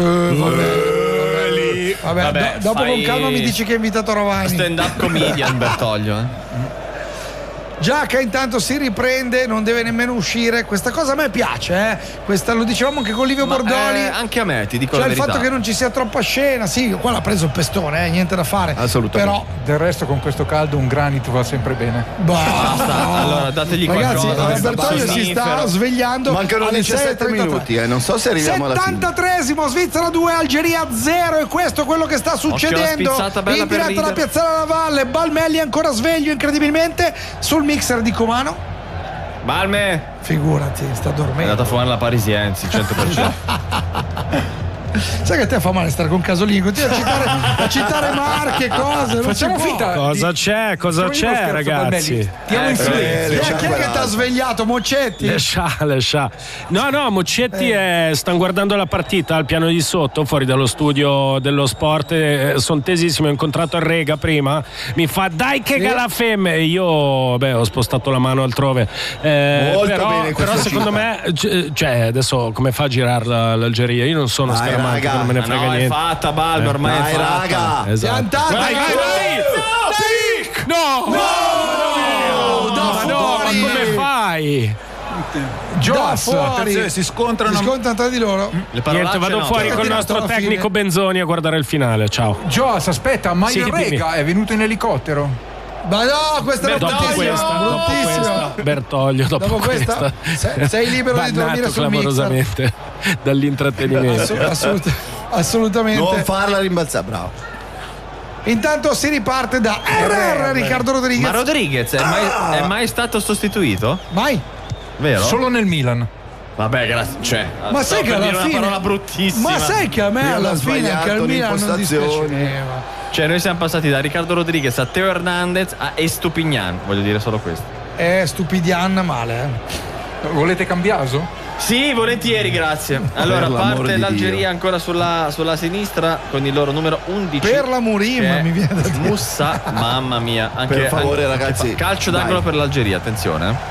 vabbè, vabbè, Vabbè, do- dopo fai- con calma mi dici che hai invitato Rovani. stand up comedian Bertoglio eh. Giaca intanto si riprende, non deve nemmeno uscire. Questa cosa a me piace, eh. Questa lo dicevamo anche con Livio Ma, Bordoli. eh, anche a me ti dico Cioè la il verità. fatto che non ci sia troppa scena, sì, qua l'ha preso il pestone, eh, niente da fare. Assolutamente. Però Del resto con questo caldo un granito va sempre bene. basta. Allora dategli Ragazzi, qualcosa. allora, Bertoglio si sta svegliando. Mancano alle diciassette sei e trentatré. minuti, eh. Non so se arriviamo alla fine. settantatreesimo, Svizzera due, Algeria zero, e questo è quello che sta succedendo spizzata bella in per diretta da Reader. Piazzale alla Valle. Balmelli ancora sveglio incredibilmente sul mixer di Comano. Balme! Figurati, sta È dormendo. andata a fumare la Parisiensi, cento per cento. Sai che a te fa male stare con Casolini, continua a citare, a citare marche, cose. Non Facciamo si può. finta. Cosa c'è? Cosa Facciamo uno c'è, scherzo, ragazzi? Balmelli. Stiamo in Eh, silenzio. Chi è, chi è che ti ha svegliato, Mocetti? Le scià, le scià. No, no, Muccetti eh. stanno guardando la partita al piano di sotto, fuori dallo studio dello sport. Eh, sono tesissimo, ho incontrato il Rega prima. Mi fa dai che Sì. galafemme. E io, beh, ho spostato la mano altrove. Eh, Molto però, bene questa però secondo cifra. me, c- cioè, adesso come fa a girare la- l'Algeria? Io non sono Dai, scaramantico, raga. non me ne Ma frega no, è niente. fatta, Balme, ormai Dai, è fatta. raga. Esatto. Piantata, Vai, vai, vai! No! No! da Ma no, ma fuori. come fai? Joas, Attenzione, si scontrano. Si scontrano tra di loro. Le parolacce Niente, vado no. fuori Perché col ha nostro tirato alla tecnico fine? Benzoni a guardare il finale. Ciao. Joas, aspetta, ma Sì, il dimmi. Rega è venuto in elicottero. Ma no, questa è Dopo bruttissima, questa, dopo bruttissima. questa, Bertoglio, dopo, Dopo questa, questa, se- sei libero di bannato dormire sul clamorosamente dall'intrattenimento. Assu- assolut- assolutamente. Non farla rimbalzare, bravo. Intanto si riparte da R R Riccardo Rodriguez. Ma Rodriguez è mai, è mai stato sostituito? Mai. Vero? Solo nel Milan. Vabbè, grazie. Cioè, Ma stavo sai che per alla dire fine una parola bruttissima. Ma sai che a me Io alla l'ho fine anche al sbagliato Milan non l'impostazione. dispiaceva. Cioè, noi siamo passati da Riccardo Rodriguez a Teo Hernandez a Estupignan. Voglio dire solo questo. È stupidian male, eh. Volete Cambiaso? Sì, volentieri, grazie. Allora, Per l'amore parte di l'Algeria Dio. ancora sulla, sulla sinistra con il loro numero undici. Per la Murim, che è mi viene da dire. Mussa, mamma mia. Anche, Per favore, anche- ragazzi, che fa calcio d'angolo dai. per l'Algeria, attenzione. eh.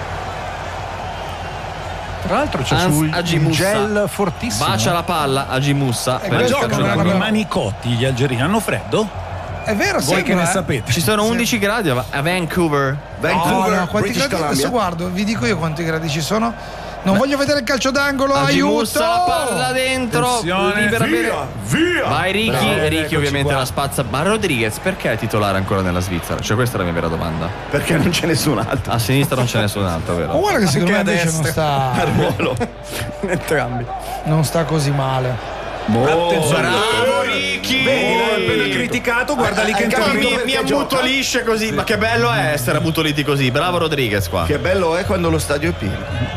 Tra l'altro c'è Hans sul Haji un Moussa. gel fortissimo. Bacia la palla, Haji Moussa. E per il questo calcio non è d'angolo. Con i una- manicotti gli algerini hanno freddo? È vero, Voi sembra, che ne eh. sapete? Ci sono undici gradi a a Vancouver. Vancouver, No, no, quanti British gradi? Columbia. Adesso guardo, vi dico io quanti gradi ci sono. Non voglio vedere il calcio d'angolo, Haji aiuto! Moussa, la palla dentro. Attenzione, Libera via, bene. via. Vai Ricky, Bravo, Ricky eccoci ovviamente qua. la spazza. Ma Rodriguez perché è titolare ancora nella Svizzera? Cioè questa è la mia vera domanda. Perché non c'è nessun altro. A sinistra non c'è nessun altro, Ma vero? guarda che secondo me Anche a invece non destra. sta, Ruolo. Entrambi. non sta così male. Attenzione. Bravo Ricky! Vedi, l'hai appena criticato, guarda lì che Hai capito Mi, intervento. mi perché gioca? ammutolisce così, ma che bello è essere ammutoliti così. Bravo Rodriguez qua. Che bello è quando lo stadio è pieno.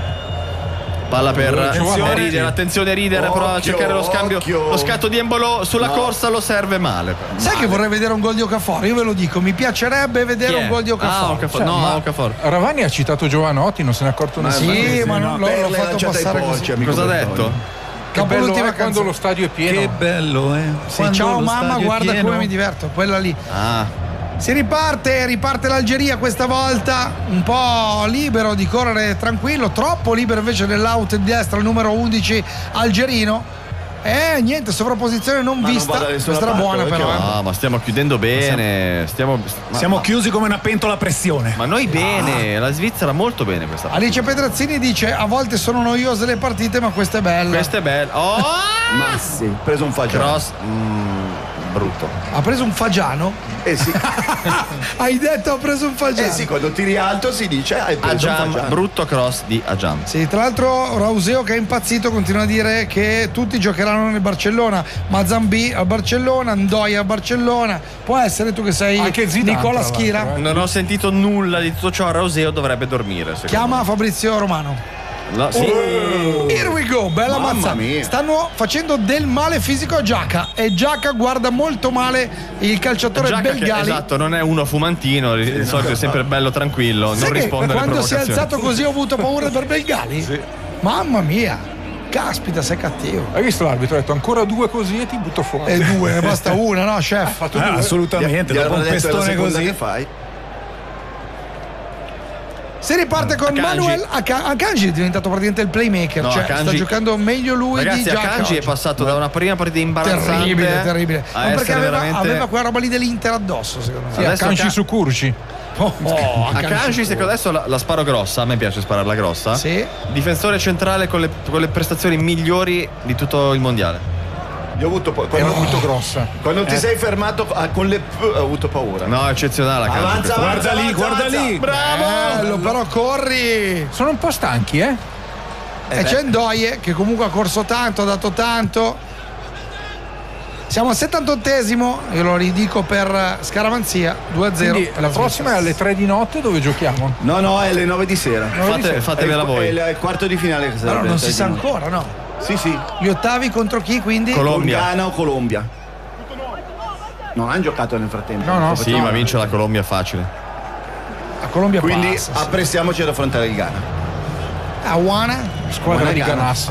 Palla per Attenzione. Rieder, attenzione Rieder, prova a Occhio, cercare lo scambio. occhio. Lo scatto di Embolo sulla No. corsa lo serve male. Sai che vorrei vedere un gol di Okafor? Io ve lo dico, mi piacerebbe vedere Chi è? un gol di Okafor. Ah, Okafor. Cioè, no, ma- Okafor. Ravani ha citato Giovanotti, non se ne è accorto nessuno. Sì, ma non l'ho, l'ho Perle fatto lanciate ai passare porci, così. amico Cosa ha Bertoni. detto? Che Dopo bello l'ultima è quando canzone. lo stadio è pieno. Che bello, eh. Sì, Quando ciao lo mamma, stadio è guarda pieno. come mi diverto, quella lì. Ah, Si riparte, riparte l'Algeria questa volta, un po' libero di correre tranquillo, troppo libero invece nell'out di destra, il numero undici algerino. E niente, sovrapposizione non Ma non vista. va da nessuna Questa era parte, buona perché però. va? eh. no, ma stiamo chiudendo bene. Stiamo, ma, Siamo ma- chiusi come una pentola a pressione. ma noi bene, la Svizzera molto bene questa. Alice Pedrazzini dice: a volte sono noiose le partite, ma questa è bella. Questa è bella. Oh! Ma sì, preso un fagiano. Cross mm, brutto. Ha preso un fagiano? Eh sì. Hai detto ha preso un fagiano? Eh sì, quando tiri alto si dice hai preso un Ajam, fagiano. brutto cross di Ajam. Sì, tra l'altro Rauseo che è impazzito continua a dire che tutti giocheranno nel Barcellona, Mazambi a Barcellona, Ndoia a Barcellona. Può essere tu che sei Anche Zidane, Nicola tra Schira? l'altro, eh. Non ho sentito nulla di tutto ciò. Rauseo dovrebbe dormire. secondo Chiama Fabrizio Romano. me. No, sì. Here we go, bella Mamma mazza. mia. Stanno facendo del male fisico a Giaca e Giaca guarda molto male il calciatore Giacca che, Belgali. esatto, non è uno fumantino, di solito è sempre bello tranquillo, Sai non che risponde alle quando si è provocazioni. alzato così ho avuto paura per Belgali? Mamma mia, caspita, sei cattivo. Hai visto l'arbitro? Ha detto ancora due così e ti butto fuori. E due, ne basta una, no, chef? fatto Ah, due. assolutamente, Gli dopo un avranno detto, è la pestone seconda così. che fai? Si riparte con Akanji. Manuel Aka- Akanji, è diventato praticamente il playmaker, No, cioè Akanji- sta giocando meglio lui Ragazzi, di Giaca Akanji è oggi. passato da una prima partita imbarazzante Terribile, terribile. a Ma perché essere aveva, veramente... aveva quella roba lì dell'Inter addosso, secondo me. Sì, adesso Akanji Aka- su Curci. Oh, oh, Akanji, secondo adesso la, la sparo grossa, a me piace spararla grossa. Sì. Difensore centrale con le, con le prestazioni migliori di tutto il mondiale. Io ho avuto poi. Era Quando, molto grossa. quando ti sei fermato ah, con le P ho avuto paura. No, eccezionale Akanji. Avanza, Guarda avanza, lì, avanza, guarda avanza. lì. Bravo! Bello, però corri. Sono un po' stanchi, eh? E c'è Ndoye che comunque ha corso tanto, ha dato tanto. Siamo al settantottesimo, io lo ridico per scaramanzia, due a zero. Quindi la prossima è alle tre di notte, dove giochiamo? No, no, è alle nove di sera. Fate, fatevela voi. È il, è il quarto di finale che sarebbe. No, non si sa alle tre di notte. ancora, no? Sì, sì. Gli ottavi contro chi quindi? Colombia. Con Ghana o Colombia. Non hanno giocato nel frattempo. No, no. Sì, ma vince la Colombia facile. La Colombia Quindi passa, sì. apprestiamoci ad affrontare il Ghana. Awana? Squadra di Ganassa.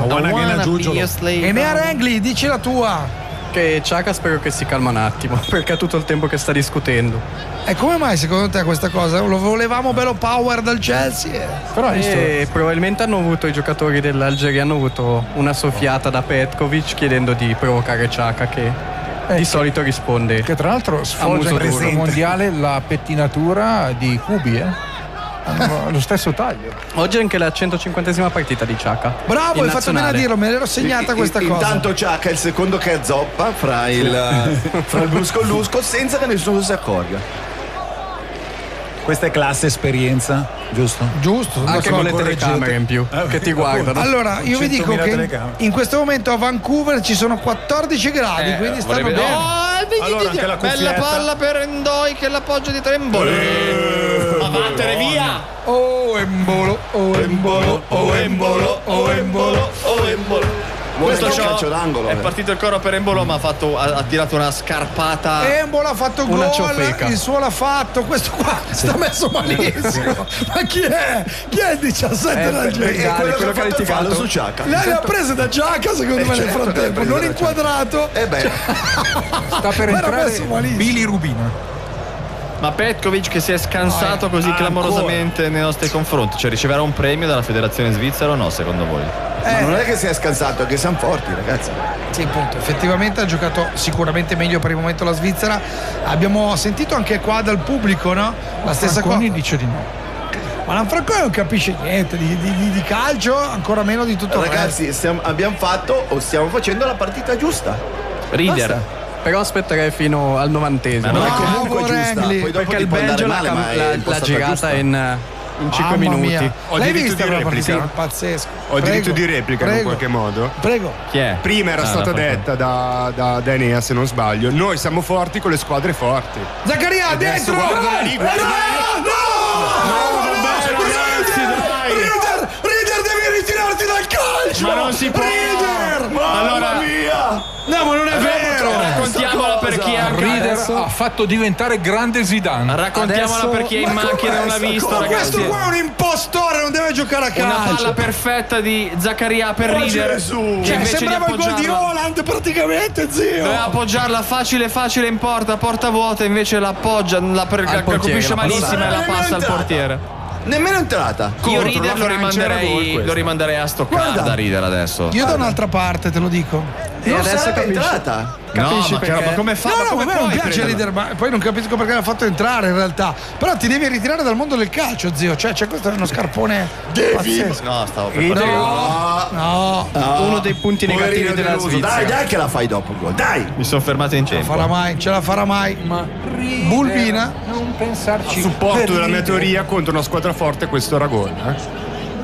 E Nea Rengli, dici la tua. Che Xhaka spero che si calma un attimo, perché ha tutto il tempo che sta discutendo. E come mai secondo te questa cosa? Lo volevamo bello power dal Chelsea? eh. Però e probabilmente hanno avuto i giocatori dell'Algeria hanno avuto una soffiata da Petkovic chiedendo di provocare Xhaka che Eh, di solito risponde. Che tra l'altro a sfoggia in muso questo duro. mondiale la pettinatura di Kubi, eh? Hanno lo stesso taglio. Oggi è anche la centocinquantesima partita di Xhaka. Bravo, in hai fatto bene a nazionale. dirlo, me l'ero segnata questa In- cosa. Intanto Xhaka è il secondo che azzoppa fra il, fra il brusco e il lusco senza che nessuno si accorga. Questa è classe esperienza, giusto? Giusto, Anche con le Ancora telecamere gente. in più che ti guardano. Allora, io vi dico centomila che in, telecamere. in questo momento a Vancouver ci sono quattordici gradi, quindi stanno vorrei bene. vedere- Oh, Allora, anche la bella cuffietta. palla per Endoi che l'appoggia di Trembolo. Ma vattene via! Oh Embolo, oh Embolo, oh Embolo, oh Embolo, oh Embolo. Molto Questo è un ciò calcio d'angolo, è eh. partito il coro per Embolo, ma ha, fatto, ha, ha tirato una scarpata. Embolo ha fatto Una gol, ciofeca. il suo l'ha fatto, questo qua sta messo malissimo. Ma chi è? Chi è il diciassette Eh, della beh, gente? Gale, quello che quello ha che ha fatto il fallo litigato. su Xhaka. Lei le ha prese da Giacca secondo me nel certo, le ha frattempo, prese non da Xhaka. inquadrato. Eh beh, Sta per Ma era entrare messo malissimo. Billy Rubino. Ma Petkovic che si è scansato così Ah, clamorosamente nei nostri confronti, cioè riceverà un premio dalla federazione svizzera o no secondo voi? ma non è che si è scansato, è che siamo forti, ragazzi. Sì, appunto, effettivamente ha giocato sicuramente meglio per il momento la Svizzera. Abbiamo sentito anche qua dal pubblico, no? La stessa cosa. Franconi dice di no. Ma Lanfranconi non capisce niente di, di- di- di calcio, ancora meno di tutto il resto. Ragazzi, stiamo- abbiamo fatto o stiamo facendo la partita giusta. Rider. Basta. Però aspetterei fino al novantesimo. Ma Non è Bravo, comunque giusta. Rengli. Poi dopo Perché ti il può andare Belgio l'ha, male, cam- ma è l'ha- l'ha impostata girata giusta. in, in cinque Mamma minuti. mia. Ho L'hai diritto vista di quella replica? partita? Pazzesco. Ho diritto Prego, di replica in prego, qualche modo. Prego. Chi è? Prima era Ah, stata la Franconi. detta da, da, da Enea, se non sbaglio, noi siamo forti con le squadre forti. Zaccaria, Adesso dentro! guarda lì, guarda no, lì. no, no, vabbè, no, ragazzi, dai. Rider, Rider, devi ritirarti dal calcio! Ma non si può. Rider! Allora- mia! No, ma non è vero! Raccontiamola per chi è anche Rider adesso. ha fatto diventare grande Zidane. Raccontiamola Adesso- per chi è in Ma macchina e non com'è l'ha sta visto, cosa? ragazzi. Questo qua è un impostore, non deve giocare a Una calcio. palla perfetta di Zaccaria per Oh, Rider. Gesù. Che Cioè, invece sembrava di il gol di appoggiarla- Haaland praticamente, zio. Doveva appoggiarla facile facile in porta, porta vuota, invece l'appoggia, la, per, la portiere, colpisce la malissimo passa. e la Non è passa al entrata. portiere. Nemmeno entrata. Io Contro Rider la lo Francia era gol rimanderei, questo. lo rimanderei a Stoccarda Guarda. Rider adesso. Io da un'altra parte, te lo dico. E Non adesso sarebbe capisci. entrata. No, Capisci ma, che- perché? ma come fa? No, ma no, come a me non puoi piace prenderla? Rider, ma poi non capisco perché l'ha fatto entrare in realtà. Però ti devi ritirare dal mondo del calcio, zio. Cioè, c'è questo è uno scarpone pazzesco. No, stavo per Rider- parlare. No, no. Uno dei punti negativi Poverino della deluso. Svizzera. Dai, dai che la fai dopo il gol. Dai! Mi sono fermato in Ce la tempo. farà mai, ce la farà mai. Ma Bulbina? Non pensarci. A supporto della mia Rider. teoria contro una squadra forte questo era gol. Eh?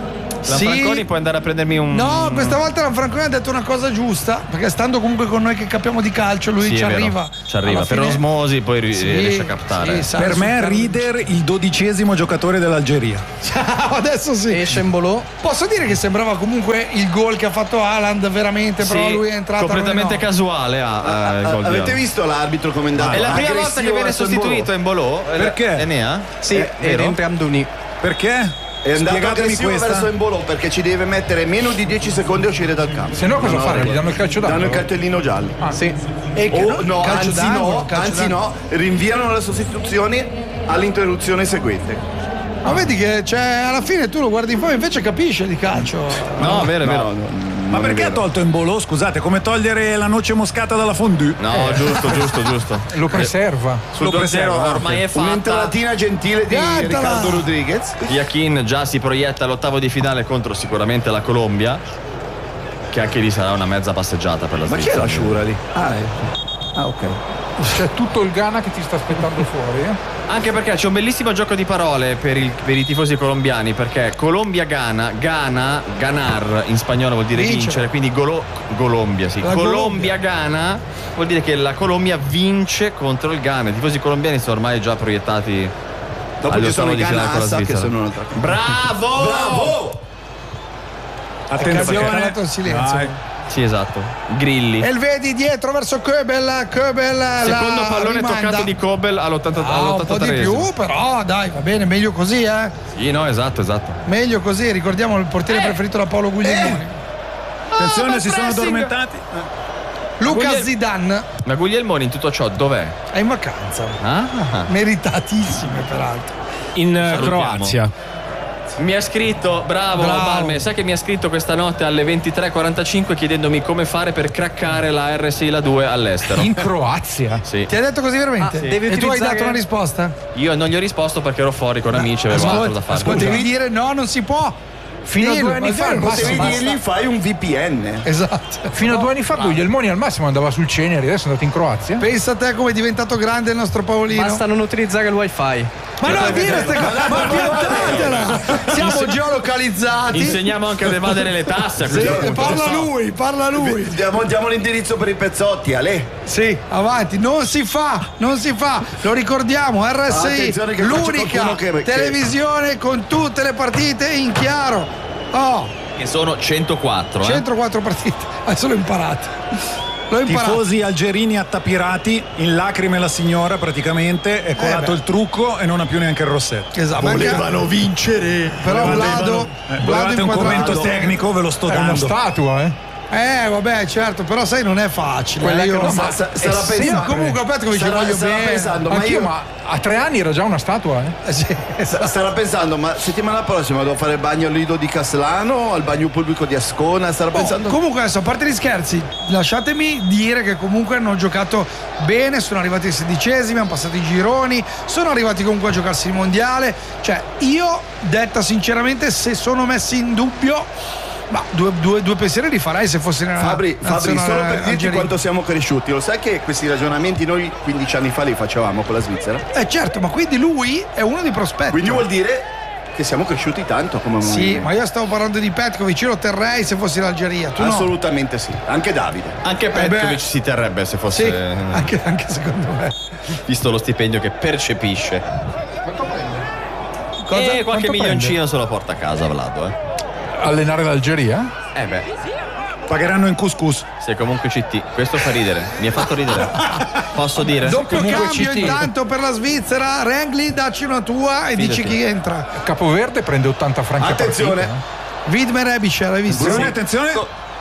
La Franconi puoi andare a prendermi un. No, questa volta Lanfranconi ha detto una cosa giusta, perché stando comunque con noi che capiamo di calcio, lui Sì, ci è vero. arriva. Ci arriva. Alla Per fine- osmosi poi ri- Sì, riesce a captare. sì, sa Per me risultare. Rider il dodicesimo giocatore dell'Algeria. Ciao, adesso sì. Esce Embolo. Posso dire che sembrava comunque il gol che ha fatto Haaland veramente, però Sì, lui è entrato completamente lui no. casuale. Ah, eh, il Ah, gol di Avete Haaland. visto l'arbitro come è andato? È la prima volta che aggressivo viene verso Embolo? sostituito Embolo? Perché? Enea? Sì, Eh, ed vero? entra Amdouni. Perché? È andato Spiegatemi aggressivo questa. verso Embolo perché ci deve mettere meno di dieci secondi a uscire dal campo. Se no cosa Non ho fanno? Gli regola. danno il calcio Danno il d'angolo? cartellino giallo. Ah, sì. E che O no, calcio anzi d'angolo, no, calcio anzi d'angolo. no, rinviano la sostituzione all'interruzione seguente. Ma vedi che cioè, alla fine tu lo guardi in fuori, invece capisce di calcio. No, vero, è vero. No, no, Ma non è perché ha vero. tolto Embolo? Scusate, come togliere la noce moscata dalla fondue? No, giusto, giusto, giusto. Lo preserva. Sul Lo due zero preserva, ormai è fatta. Un'entratina gentile di Gattala! Riccardo Rodriguez. Iachin già si proietta all'ottavo di finale contro sicuramente la Colombia, che anche lì sarà una mezza passeggiata per la Ma chi è Svizzera. la Sciura lì? Ah, è- ah, ok. C'è tutto il Ghana che ti sta aspettando fuori. Eh? Anche perché c'è un bellissimo gioco di parole per, il, per i tifosi colombiani, perché Colombia-Ghana, Ghana, ganar in spagnolo vuol dire Vince. vincere, quindi golo, Colombia, sì. La Colombia-Ghana vuol dire che la Colombia vince contro il Ghana. I tifosi colombiani sono ormai già proiettati Dopo agli ci sono ottavi i di finale con la Ganassa che Svizzera. sono un'altra cosa. Bravo! Bravo! Attenzione, È calato il silenzio. Vai. Sì, esatto. Grilli. E il vedi dietro verso Köbel. Köbel Secondo la pallone rimanda. toccato di Kobel all'ottanta, Ah, un po' di all'ottantatreesimo. più, però dai, va bene, meglio così, eh. Sì, no, esatto, esatto. Meglio così, ricordiamo il portiere preferito da Paolo Guglielmoni. Attenzione, Ah, si sono pressing. addormentati. Luca Gugliel- Zidane Ma Guglielmoni in tutto ciò dov'è? è in vacanza. Ah. Meritatissime, peraltro. In eh, Salutiamo. Croazia. Mi ha scritto, bravo, Bravo. Balme, sai che mi ha scritto questa notte alle ventitré e quarantacinque chiedendomi come fare per craccare la R sei la due all'estero. In Croazia? Sì. Ti ha detto così veramente? Ah, devi e tu hai utilizzare- dato una risposta? Io non gli ho risposto perché ero fuori con amici, avevo altro da fare. Ascolta, devi dire no, non si può. Fino a Dillo, due anni ma fa dillo, al Potevi massimo. dirgli fai un V P N. Esatto. Fino a due anni fa Guglielmoni al massimo andava sul Ceneri, adesso è andato in Croazia. Pensa a te come è diventato grande il nostro Paolino. Basta non utilizzare il wifi. Ma no, dire ste cose, ma piantatela! Siamo geolocalizzati. Insegniamo anche ad evadere le tasse a Sì, questo punto. parla lui, parla lui. Diamo, diamo l'indirizzo per i pezzotti, Ale. Sì, avanti, non si fa, non si fa. Lo ricordiamo, R S I, Attenzione che qua c'è l'unica qualcuno che- che- televisione con tutte le partite in chiaro. Oh, Che sono centoquattro. eh. centoquattro partite. Adesso l'ho imparato. L'ho imparato. Tifosi algerini attapirati, in lacrime la signora praticamente, è colato beh. il trucco e non ha più neanche il rossetto. Esatto, ma anche- vincere. però Vlado, Eh, Vlado volevate un inquadrato. commento tecnico, ve lo sto È una dando. statua, eh? Eh, vabbè, certo, però sai, non è facile. Quella eh, che io, non sa- sa- sarà sì, pensando- ma comunque, aspetta, come ci Sarà- voglio sarà bene. pensando, ma Anch'io, io ma a tre anni era già una statua, eh? Eh, sì, esatto. starà pensando, ma settimana prossima devo fare il bagno al Lido di Caslano, al bagno pubblico di Ascona, starà Oh, pensando. comunque adesso, a parte gli scherzi, lasciatemi dire che comunque hanno giocato bene, sono arrivati ai sedicesimi, hanno passato i gironi, sono arrivati comunque a giocarsi il mondiale. Cioè, io, detta sinceramente, se sono messi in dubbio, ma due, due, due pensieri li farei se fossi nella Fabri, Fabri, nazionale solo per dirti algerina. quanto siamo cresciuti, lo sai che questi ragionamenti noi quindici anni fa li facevamo con la Svizzera? Eh certo, ma quindi lui è uno dei prospetti. Quindi vuol dire che siamo cresciuti tanto come Sì, movimento. ma io stavo parlando di Petkovic, io lo terrei se fossi l'Algeria, tu no? Assolutamente sì, anche Davide. Anche Eh beh. Petkovic si terrebbe se fosse. Sì, anche, anche secondo me. Visto lo stipendio che percepisce. Cosa- e qualche quanto milioncino se lo porta a casa, Vlado, eh. Allenare l'Algeria? Eh beh, Pagheranno in couscous. sei comunque C T. Questo fa ridere. Mi ha fatto ridere. Posso dire? Doppio Comunque cambio C T. intanto per la Svizzera, Rengli dacci una tua e dici Fidati. chi entra. Capoverde prende ottanta franchi Attenzione. a partita. Widmer Ebischer, hai visto? Attenzione, attenzione.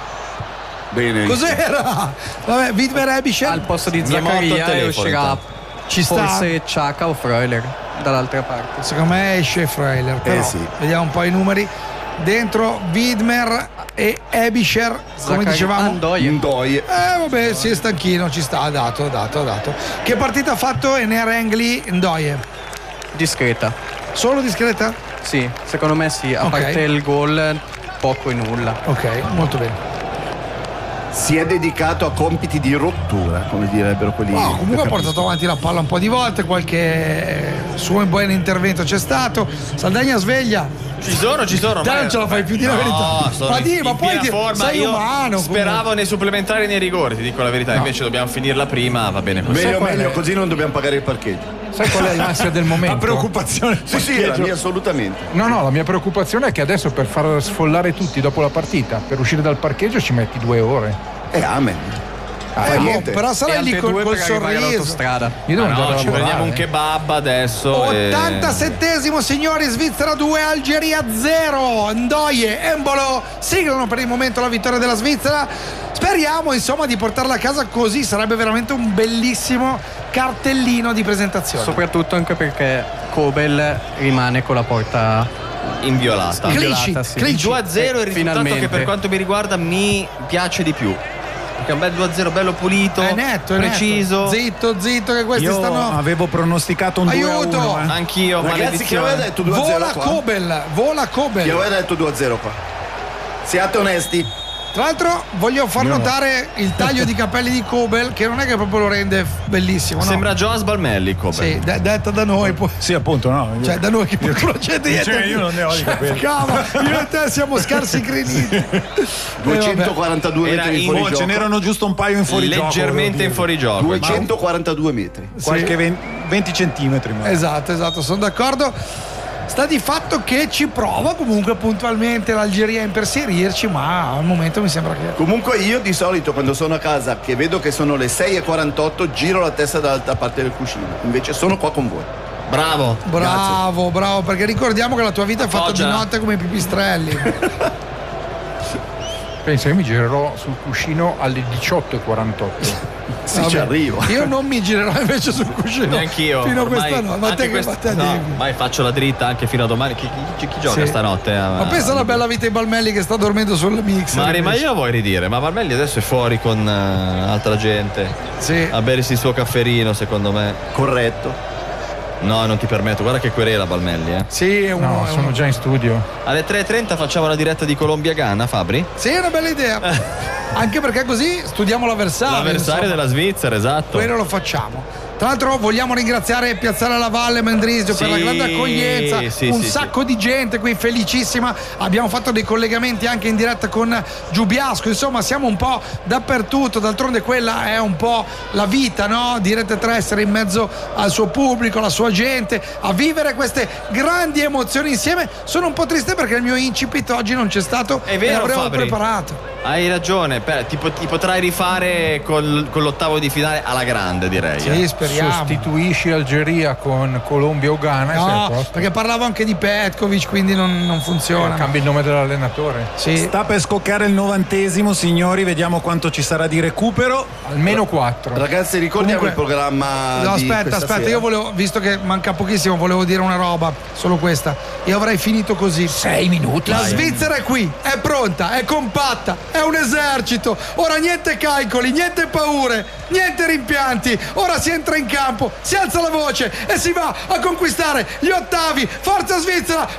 Bene. Cos'era? Vabbè, Widmer Ebischer Al posto di Mi è morto il Zaccaria telefono, uscirà intanto. ci sta. forse Ciacca o Freuler dall'altra parte. Secondo me esce Freiler, però sì. vediamo un po' i numeri. Dentro Widmer e Ebischer, come Zaccaria- dicevamo. Andoie. Ndoye. Eh vabbè, sì, è stanchino, ci sta, ha dato, ha dato, ha dato. Che partita ha fatto Ener Rengli Ndoye? Discreta. Solo discreta? Sì, secondo me sì, a Ok. parte il gol poco e nulla. Ok, molto bene. Si è dedicato a compiti di rottura, come direbbero quelli. No, comunque ha che portato avanti la palla un po' di volte, qualche suo buon intervento c'è stato. Saldagna sveglia. Ci sono, ci sono. Dai, ma- non ce la fai più, di la No, verità. sono Ma in- di, ma in poi piena ti- forma. sei Io umano, Speravo comunque. nei supplementari e nei rigori, ti dico la verità. Invece dobbiamo finirla prima, va bene così. Meglio, qual è? meglio, così non dobbiamo pagare il parcheggio. Sai qual è l'ansia del momento? La preoccupazione. Sì, sì, la mia assolutamente. No, no, la mia preoccupazione è che adesso per far sfollare tutti dopo la partita, per uscire dal parcheggio ci metti due ore. E amen. Eh, Fai boh, niente. però E sarai lì altre col, due col per arrivare sorriso. all'autostrada. Io devo Ma andare no, a ci lavorare. prendiamo un kebab adesso. e- ottantasettesimo signori, Svizzera due, Algeria zero. Ndoye, Embolo siglano per il momento la vittoria della Svizzera. Speriamo insomma di portarla a casa, così sarebbe veramente un bellissimo cartellino di presentazione. Soprattutto anche perché Kobel rimane con la porta Inviolata. Clean inviolata, sheet, sì. clean Il due a zero è il Eh, risultato finalmente. che per quanto mi riguarda mi piace di più. Perché è un bel due a zero bello pulito, È netto, è preciso. netto. Zitto, zitto, che questi Io stanno. avevo pronosticato un due a Aiuto! uno. eh. Anch'io, Ragazzi, chi maledizione. aveva detto due a zero Vola qua? Kobel, vola Chi Kobel. aveva detto due a zero qua? Siate onesti. Tra l'altro voglio far Io no. notare il taglio di capelli di Kobel, che non è che proprio lo rende bellissimo, no? Sembra Jonas Balmelli, Kobel. Sì, de- detta da noi poi. Sì, appunto, no. Io- Cioè da noi che poi non c'è dietro. Cioè, io non ne ho di capelli. Cava, io e te siamo scarsi creniti. duecentoquarantadue Era metri in in- fuori Oh, gioco. ce n'erano giusto un paio in fuorigioco. Leggermente in fuorigioco. duecentoquarantadue metri. Qualche venti, venti centimetri. Ma. Esatto, esatto, sono d'accordo. Sta di fatto che ci prova comunque puntualmente l'Algeria a imperserirci, ma al momento mi sembra che. Comunque io di solito quando sono a casa che vedo che sono le sei e quarantotto giro la testa dall'altra parte del cuscino. Invece sono qua con voi. Bravo. Bravo, Grazie. bravo, perché ricordiamo che la tua vita è fatta Appoggia. di notte come i pipistrelli. Pensa, io mi girerò sul cuscino alle diciotto e quarantotto. Sì, Vabbè, ci arrivo. Io non mi girerò invece sul cuscino. Neanch'io. Fino a ormai- questa notte. Ma anche te che quest- ma te no, devi. ormai faccio la dritta anche fino a domani. Chi, chi- chi gioca Sì. stanotte? a- Ma pensa alla bella vita di Balmelli che sta dormendo sul mix. Mari, ma io vuoi ridire? Ma Balmelli adesso è fuori con eh, altra gente. Sì. A bersi il suo cafferino, secondo me. Corretto. No, non ti permetto. Guarda che querela Balmelli, eh. Sì, è uno. No, è sono uno. già in studio. Alle tre e trenta facciamo la diretta di Colombia-Ghana, Fabri? Sì, è una bella idea. Anche perché così studiamo l'avversario. L'avversario insomma. della Svizzera, esatto. Quello lo facciamo. Tra l'altro vogliamo ringraziare Piazzale alla Valle Mendrisio Sì, per la grande accoglienza, sì, un sì, sacco di gente qui, felicissima. Abbiamo fatto dei collegamenti anche in diretta con Giubiasco, insomma siamo un po' dappertutto, d'altronde quella è un po' la vita, no? Di Rete tre, essere in mezzo al suo pubblico, alla sua gente, a vivere queste grandi emozioni insieme. Sono un po' triste perché il mio incipit oggi non c'è stato È vero, e l'avremmo Fabri. preparato. Hai ragione, per- ti, po- ti potrai rifare col- con l'ottavo di finale alla grande, direi. Sì, eh. speriamo. Sostituisci Algeria con Colombia o Ghana e sei a No, posto. perché parlavo anche di Petkovic, quindi non, non funziona. Eh, cambi il nome dell'allenatore. Sì. Sta per scoccare il novantesimo, signori, vediamo quanto ci sarà di recupero. Almeno quattro. Ragazzi, ricordiamo Comunque- il programma. No, di aspetta, questa aspetta, sera. io volevo, visto che manca pochissimo, volevo dire una roba, solo questa. Io avrei finito così. Sei minuti. La Svizzera è qui, è pronta, è compatta, è un esercito. Ora niente calcoli, niente paure, niente rimpianti. Ora si entra in campo, si alza la voce e si va a conquistare gli ottavi. Forza Svizzera,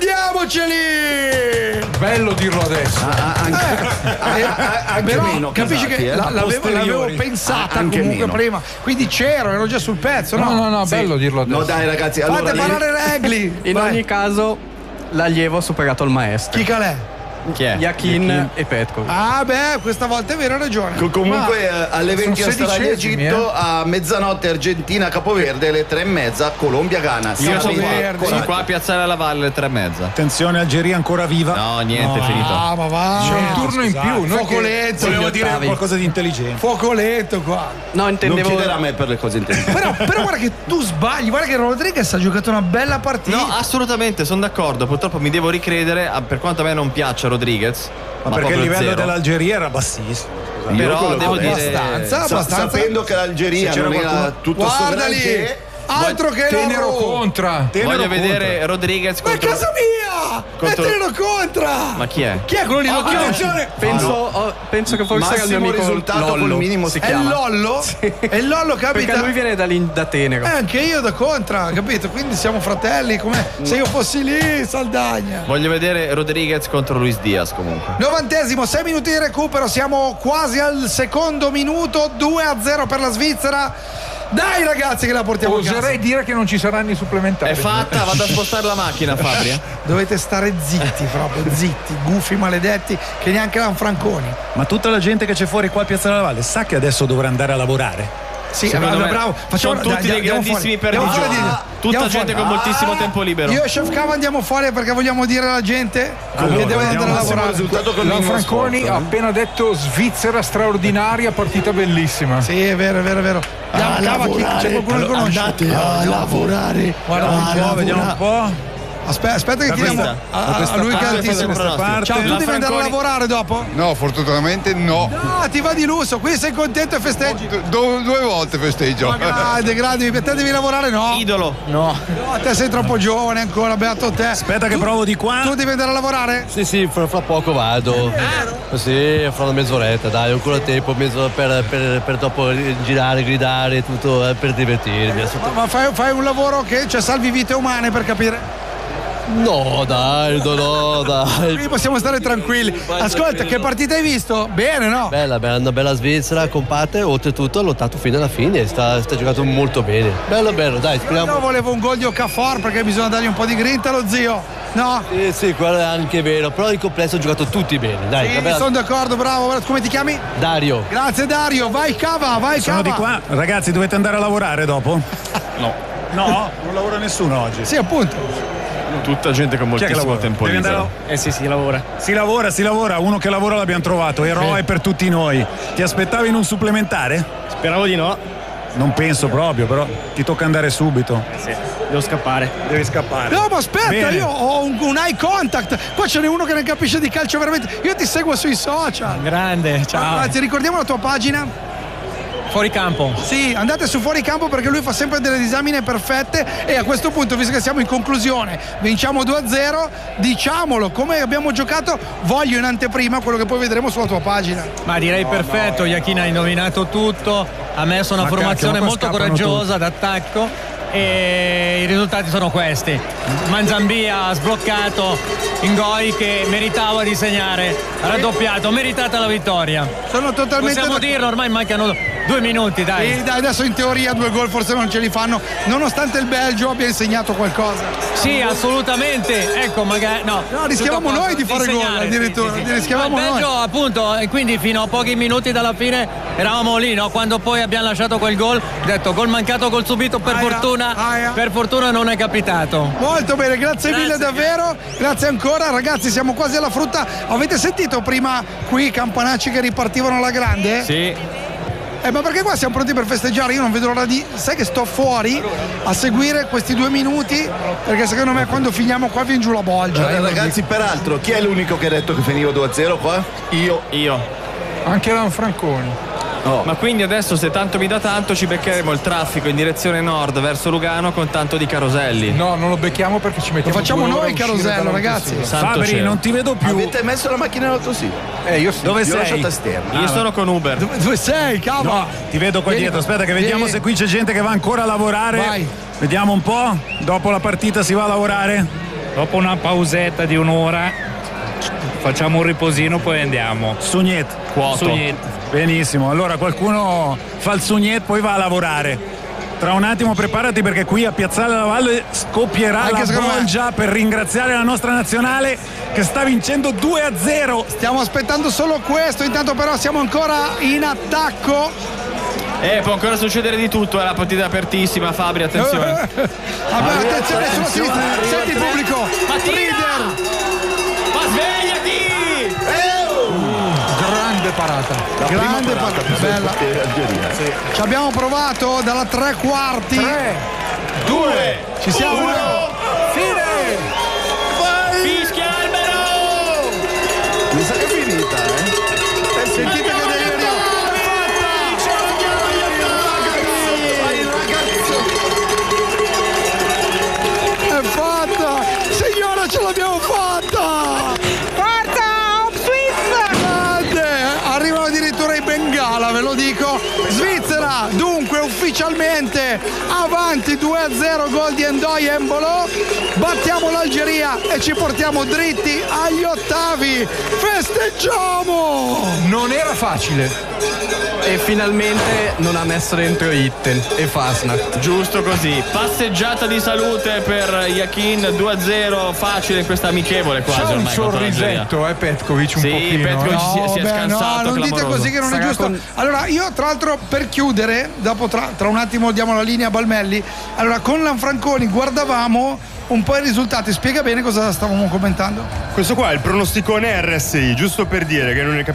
prendiamoceli! Bello dirlo adesso. Ah, ah, anche, Eh, ah, ah, anche però meno capisci casati, che eh. la- l'avevo, posteriori. l'avevo pensata Ah, anche comunque meno. prima, quindi c'ero, ero già sul pezzo, no? No, no, no, Sì. bello dirlo adesso. No, dai, ragazzi, allora. Fate parlare Regli. In Vai. ogni caso, l'allievo ha superato il maestro. Chi calè? Chi è? Yakin e Petkovic. Ah beh, questa volta è vero, hai ragione. Co- Comunque eh, alle venti sono Australia sedicesimi, Egitto, a mezzanotte Argentina Capoverde, alle tre e mezza Colombia Ghana. Io sono qua, Verde. sono qua a Piazzale alla Valle alle tre e mezza. Attenzione, Algeria ancora viva. No, niente, è finito. Ah, ma va. C'è un turno in scusate. più. Noi che- Focoletto, Volevo Gli dire ottavi. qualcosa di intelligente. Focoletto qua. No, Non intendevo. chiedere a me per le cose intelligenti. Però, però guarda che tu sbagli, guarda che Rodriguez ha giocato una bella partita. No, assolutamente, sono d'accordo. Purtroppo mi devo ricredere, ah, per quanto a me non piaccia Rodriguez. Ma, perché il proprio livello zero. dell'Algeria era bassissimo. scusate. Però quello devo che- dire abbastanza, Sa- abbastanza. sapendo che l'Algeria Se c'era non era qualcuno- tutto Guarda sovranché, lì, altro che Tenero lavoro. contra. Tenero Voglio contra. vedere Rodriguez Ma è contro. casa mia! contro- E Tenero contra! Ma chi è? Chi è quello lì? Lo chiamo? Attenzione! Penso, oh, penso che forse sia il massimo mio amico risultato col Lollo. minimo si È chiama. Lollo? È Lollo, capita? Perché lui viene da, lì- da Tenero. Eh, anche io da contra, capito? Quindi siamo fratelli, come se io fossi lì, Saldagna. Voglio vedere Rodriguez contro Luis Diaz comunque. Novantesimo, sei minuti di recupero, siamo quasi al secondo minuto, due a zero per la Svizzera. Dai ragazzi che la portiamo a casa. Oserei dire che non ci saranno i supplementari. È fatta, vado a spostare la macchina, Fabri. eh. Dovete stare zitti proprio, zitti, gufi maledetti, che neanche Lanfranconi. Ma tutta la gente che c'è fuori qua a Piazza della Valle sa che adesso dovrà andare a lavorare? Sì, Secondo allora, me bravo. sono tutti dai, dei andiamo grandissimi fuori. Andiamo perdigioni. fuori. Tutta Andiamo gente fuori. con moltissimo tempo libero. Io e Chef Cava andiamo fuori perché vogliamo dire alla gente Allora, che deve vediamo andare a massimo lavorare. risultato col La minimo Franconi sforzo, ha eh. appena detto Svizzera straordinaria, partita bellissima. Sì, è vero, è vero, è vero. Andiamo, Cava, chi- c'è qualcuno che conosce? a lavorare. Guarda un po', Vediamo un po'. Aspetta, aspetta che Da chiediamo questa- a, da a questa lui che è parte, altissimo. da questa parte. Ciao, tu La devi andare a Franconi- lavorare dopo? No, fortunatamente no. No, ti va di lusso, qui sei contento e festeggi. Du- due volte festeggio. Ma grande, grande, te devi lavorare, no? Idolo. No. No, te sei troppo giovane ancora, beato te. Aspetta che provo di qua. Tu devi andare a lavorare? Sì, sì, fra, fra poco vado. Sì, fra una mezz'oretta, dai, ho ancora tempo mezzo per, per, per dopo girare, gridare, tutto eh, per divertirmi. Ma, ma fai, fai un lavoro che cioè, salvi vite umane per capire? No, dai, no, no, dai. Qui possiamo stare tranquilli. Ascolta, che partita hai visto? Bene, no? Bella, bella, una bella Svizzera, compatta, e oltretutto ha lottato fino alla fine, sta, sta giocando molto bene. Bello, bello, dai, speriamo. Io volevo un gol di Okafor perché bisogna dargli un po' di grinta allo zio. No? Sì, sì, quello è anche vero, però in complesso ha giocato tutti bene, dai. Sì, bella... sono d'accordo, bravo. Come ti chiami? Dario. Grazie Dario, vai Cava, vai Sono Cava. di qua, ragazzi, dovete andare a lavorare dopo? No. No? Non lavora nessuno oggi. Sì, appunto. Tutta gente con moltissimo tempo Devi libero. andare a- Eh sì, si lavora. Si lavora, si lavora, uno che lavora l'abbiamo trovato, eroe per tutti noi. Ti aspettavi in un supplementare? Speravo di no. Non penso proprio, però ti tocca andare subito. Eh sì, devo scappare. Devi scappare. No, ma aspetta, Bene. io ho un, un eye contact. Qua ce n'è uno che ne capisce di calcio veramente. Io ti seguo sui social. Grande, ciao. Grazie, ricordiamo la tua pagina. Fuori campo. Sì, andate su Fuori Campo perché lui fa sempre delle disamine perfette e a questo punto, visto che siamo in conclusione, vinciamo due a zero, diciamolo come abbiamo giocato, voglio in anteprima quello che poi vedremo sulla tua pagina. Ma direi perfetto, Iachina ha indovinato tutto, ha messo una Ma formazione cacchio, ma molto qua scappano coraggiosa d'attacco e i risultati sono questi. Manzambia ha sbloccato Ingoi che meritava di segnare, raddoppiato, meritata la vittoria. Sono totalmente Possiamo d'accordo. dirlo, ormai mancano due minuti, dai. Sì, dai, adesso in teoria due gol forse non ce li fanno, nonostante il Belgio abbia insegnato qualcosa. Sì, assolutamente. Ecco, magari no. No, rischiavamo tutto a noi posto. di fare gol, segnare, addirittura, sì, sì, sì. rischiavamo Ma il Belgio, noi. appunto, e quindi fino a pochi minuti dalla fine eravamo lì, no? Quando poi abbiamo lasciato quel gol, ho detto gol mancato, gol subito, per Aia, fortuna, aia. per fortuna non è capitato. Molto bene, grazie, Grazie. mille davvero, grazie ancora ragazzi, siamo quasi alla frutta. Avete sentito prima qui i campanacci che ripartivano alla grande? Sì. Eh, ma perché qua siamo pronti per festeggiare? Io non vedo l'ora di. Sai che sto fuori a seguire questi due minuti? Perché secondo me quando finiamo qua viene giù la bolgia. Eh, ragazzi, peraltro, chi è l'unico che ha detto che finiva due a zero qua? Io. Io. Anche Lanfranconi. Oh. Ma quindi adesso, se tanto mi dà tanto, ci beccheremo il traffico in direzione nord verso Lugano con tanto di caroselli. No, non lo becchiamo perché ci mettiamo. Lo facciamo due ore noi a il uscire carosello, dall'autosilo. ragazzi. Santo Fabri, cielo. non ti vedo più. Avete messo la macchina all'autosilo? Eh, io sì. Dove Io ho sei? lasciato esterno. Io sono con Uber. Dove, dove sei, cava? No, ti vedo qua Vieni dietro. qua. Aspetta che vediamo Vieni. se qui c'è gente che va ancora a lavorare. Vai. Vediamo un po'. Dopo la partita si va a lavorare. Dopo una pausetta di un'ora facciamo un riposino, poi andiamo. Sugnet. Quoto. Sugnet. Benissimo. Allora qualcuno fa il sugnet, poi va a lavorare. Tra un attimo preparati perché qui a Piazzale della Valle scoppierà Anche la secondo me. bolgia per ringraziare la nostra nazionale che sta vincendo due a zero. Stiamo aspettando solo questo, intanto però siamo ancora in attacco. Eh, può ancora succedere di tutto, è la partita apertissima, Fabri, attenzione. Vabbè, attenzione sulla sinistra, senti il pubblico. Ma tira! Rider. Ma svegliati! Grande parata. La prima Grande parata parata, per bella. per Algeria. Ci abbiamo provato dalla tre quarti. tre, due, Ci siamo. fine! Fischia albero! Mi sa che è finita, eh? Eh, sentite che delirio. È fatta! Signora, ce l'abbiamo fatta! Forza, Hop Swiss! Grande! Arrivano addirittura i Bengala, ve lo dico. Svizzera, dunque ufficialmente avanti due a zero, gol di Ndoye Embolo. Battiamo l'Algeria e ci portiamo dritti agli ottavi. Festeggiamo! Non era facile. E finalmente non ha messo dentro Itten e Fasnacht. Giusto così. Passeggiata di salute per Yakin, due a zero, facile in questa amichevole quasi C'ha un ormai contro l'Algeria. sorrisetto, eh, Petkovic un Sì, pochino. Petkovic eh. si, si è beh, scansato, no, non dite clamoroso. così che non è Sarà giusto. con- Allora, io tra l'altro per chiudere, dopo tra, tra un attimo diamo la linea a Balmelli. Allora, con Lanfranconi guardavamo un po' i risultati. Spiega bene cosa stavamo commentando. Questo qua è il pronosticone R S I, giusto per dire che non è capito.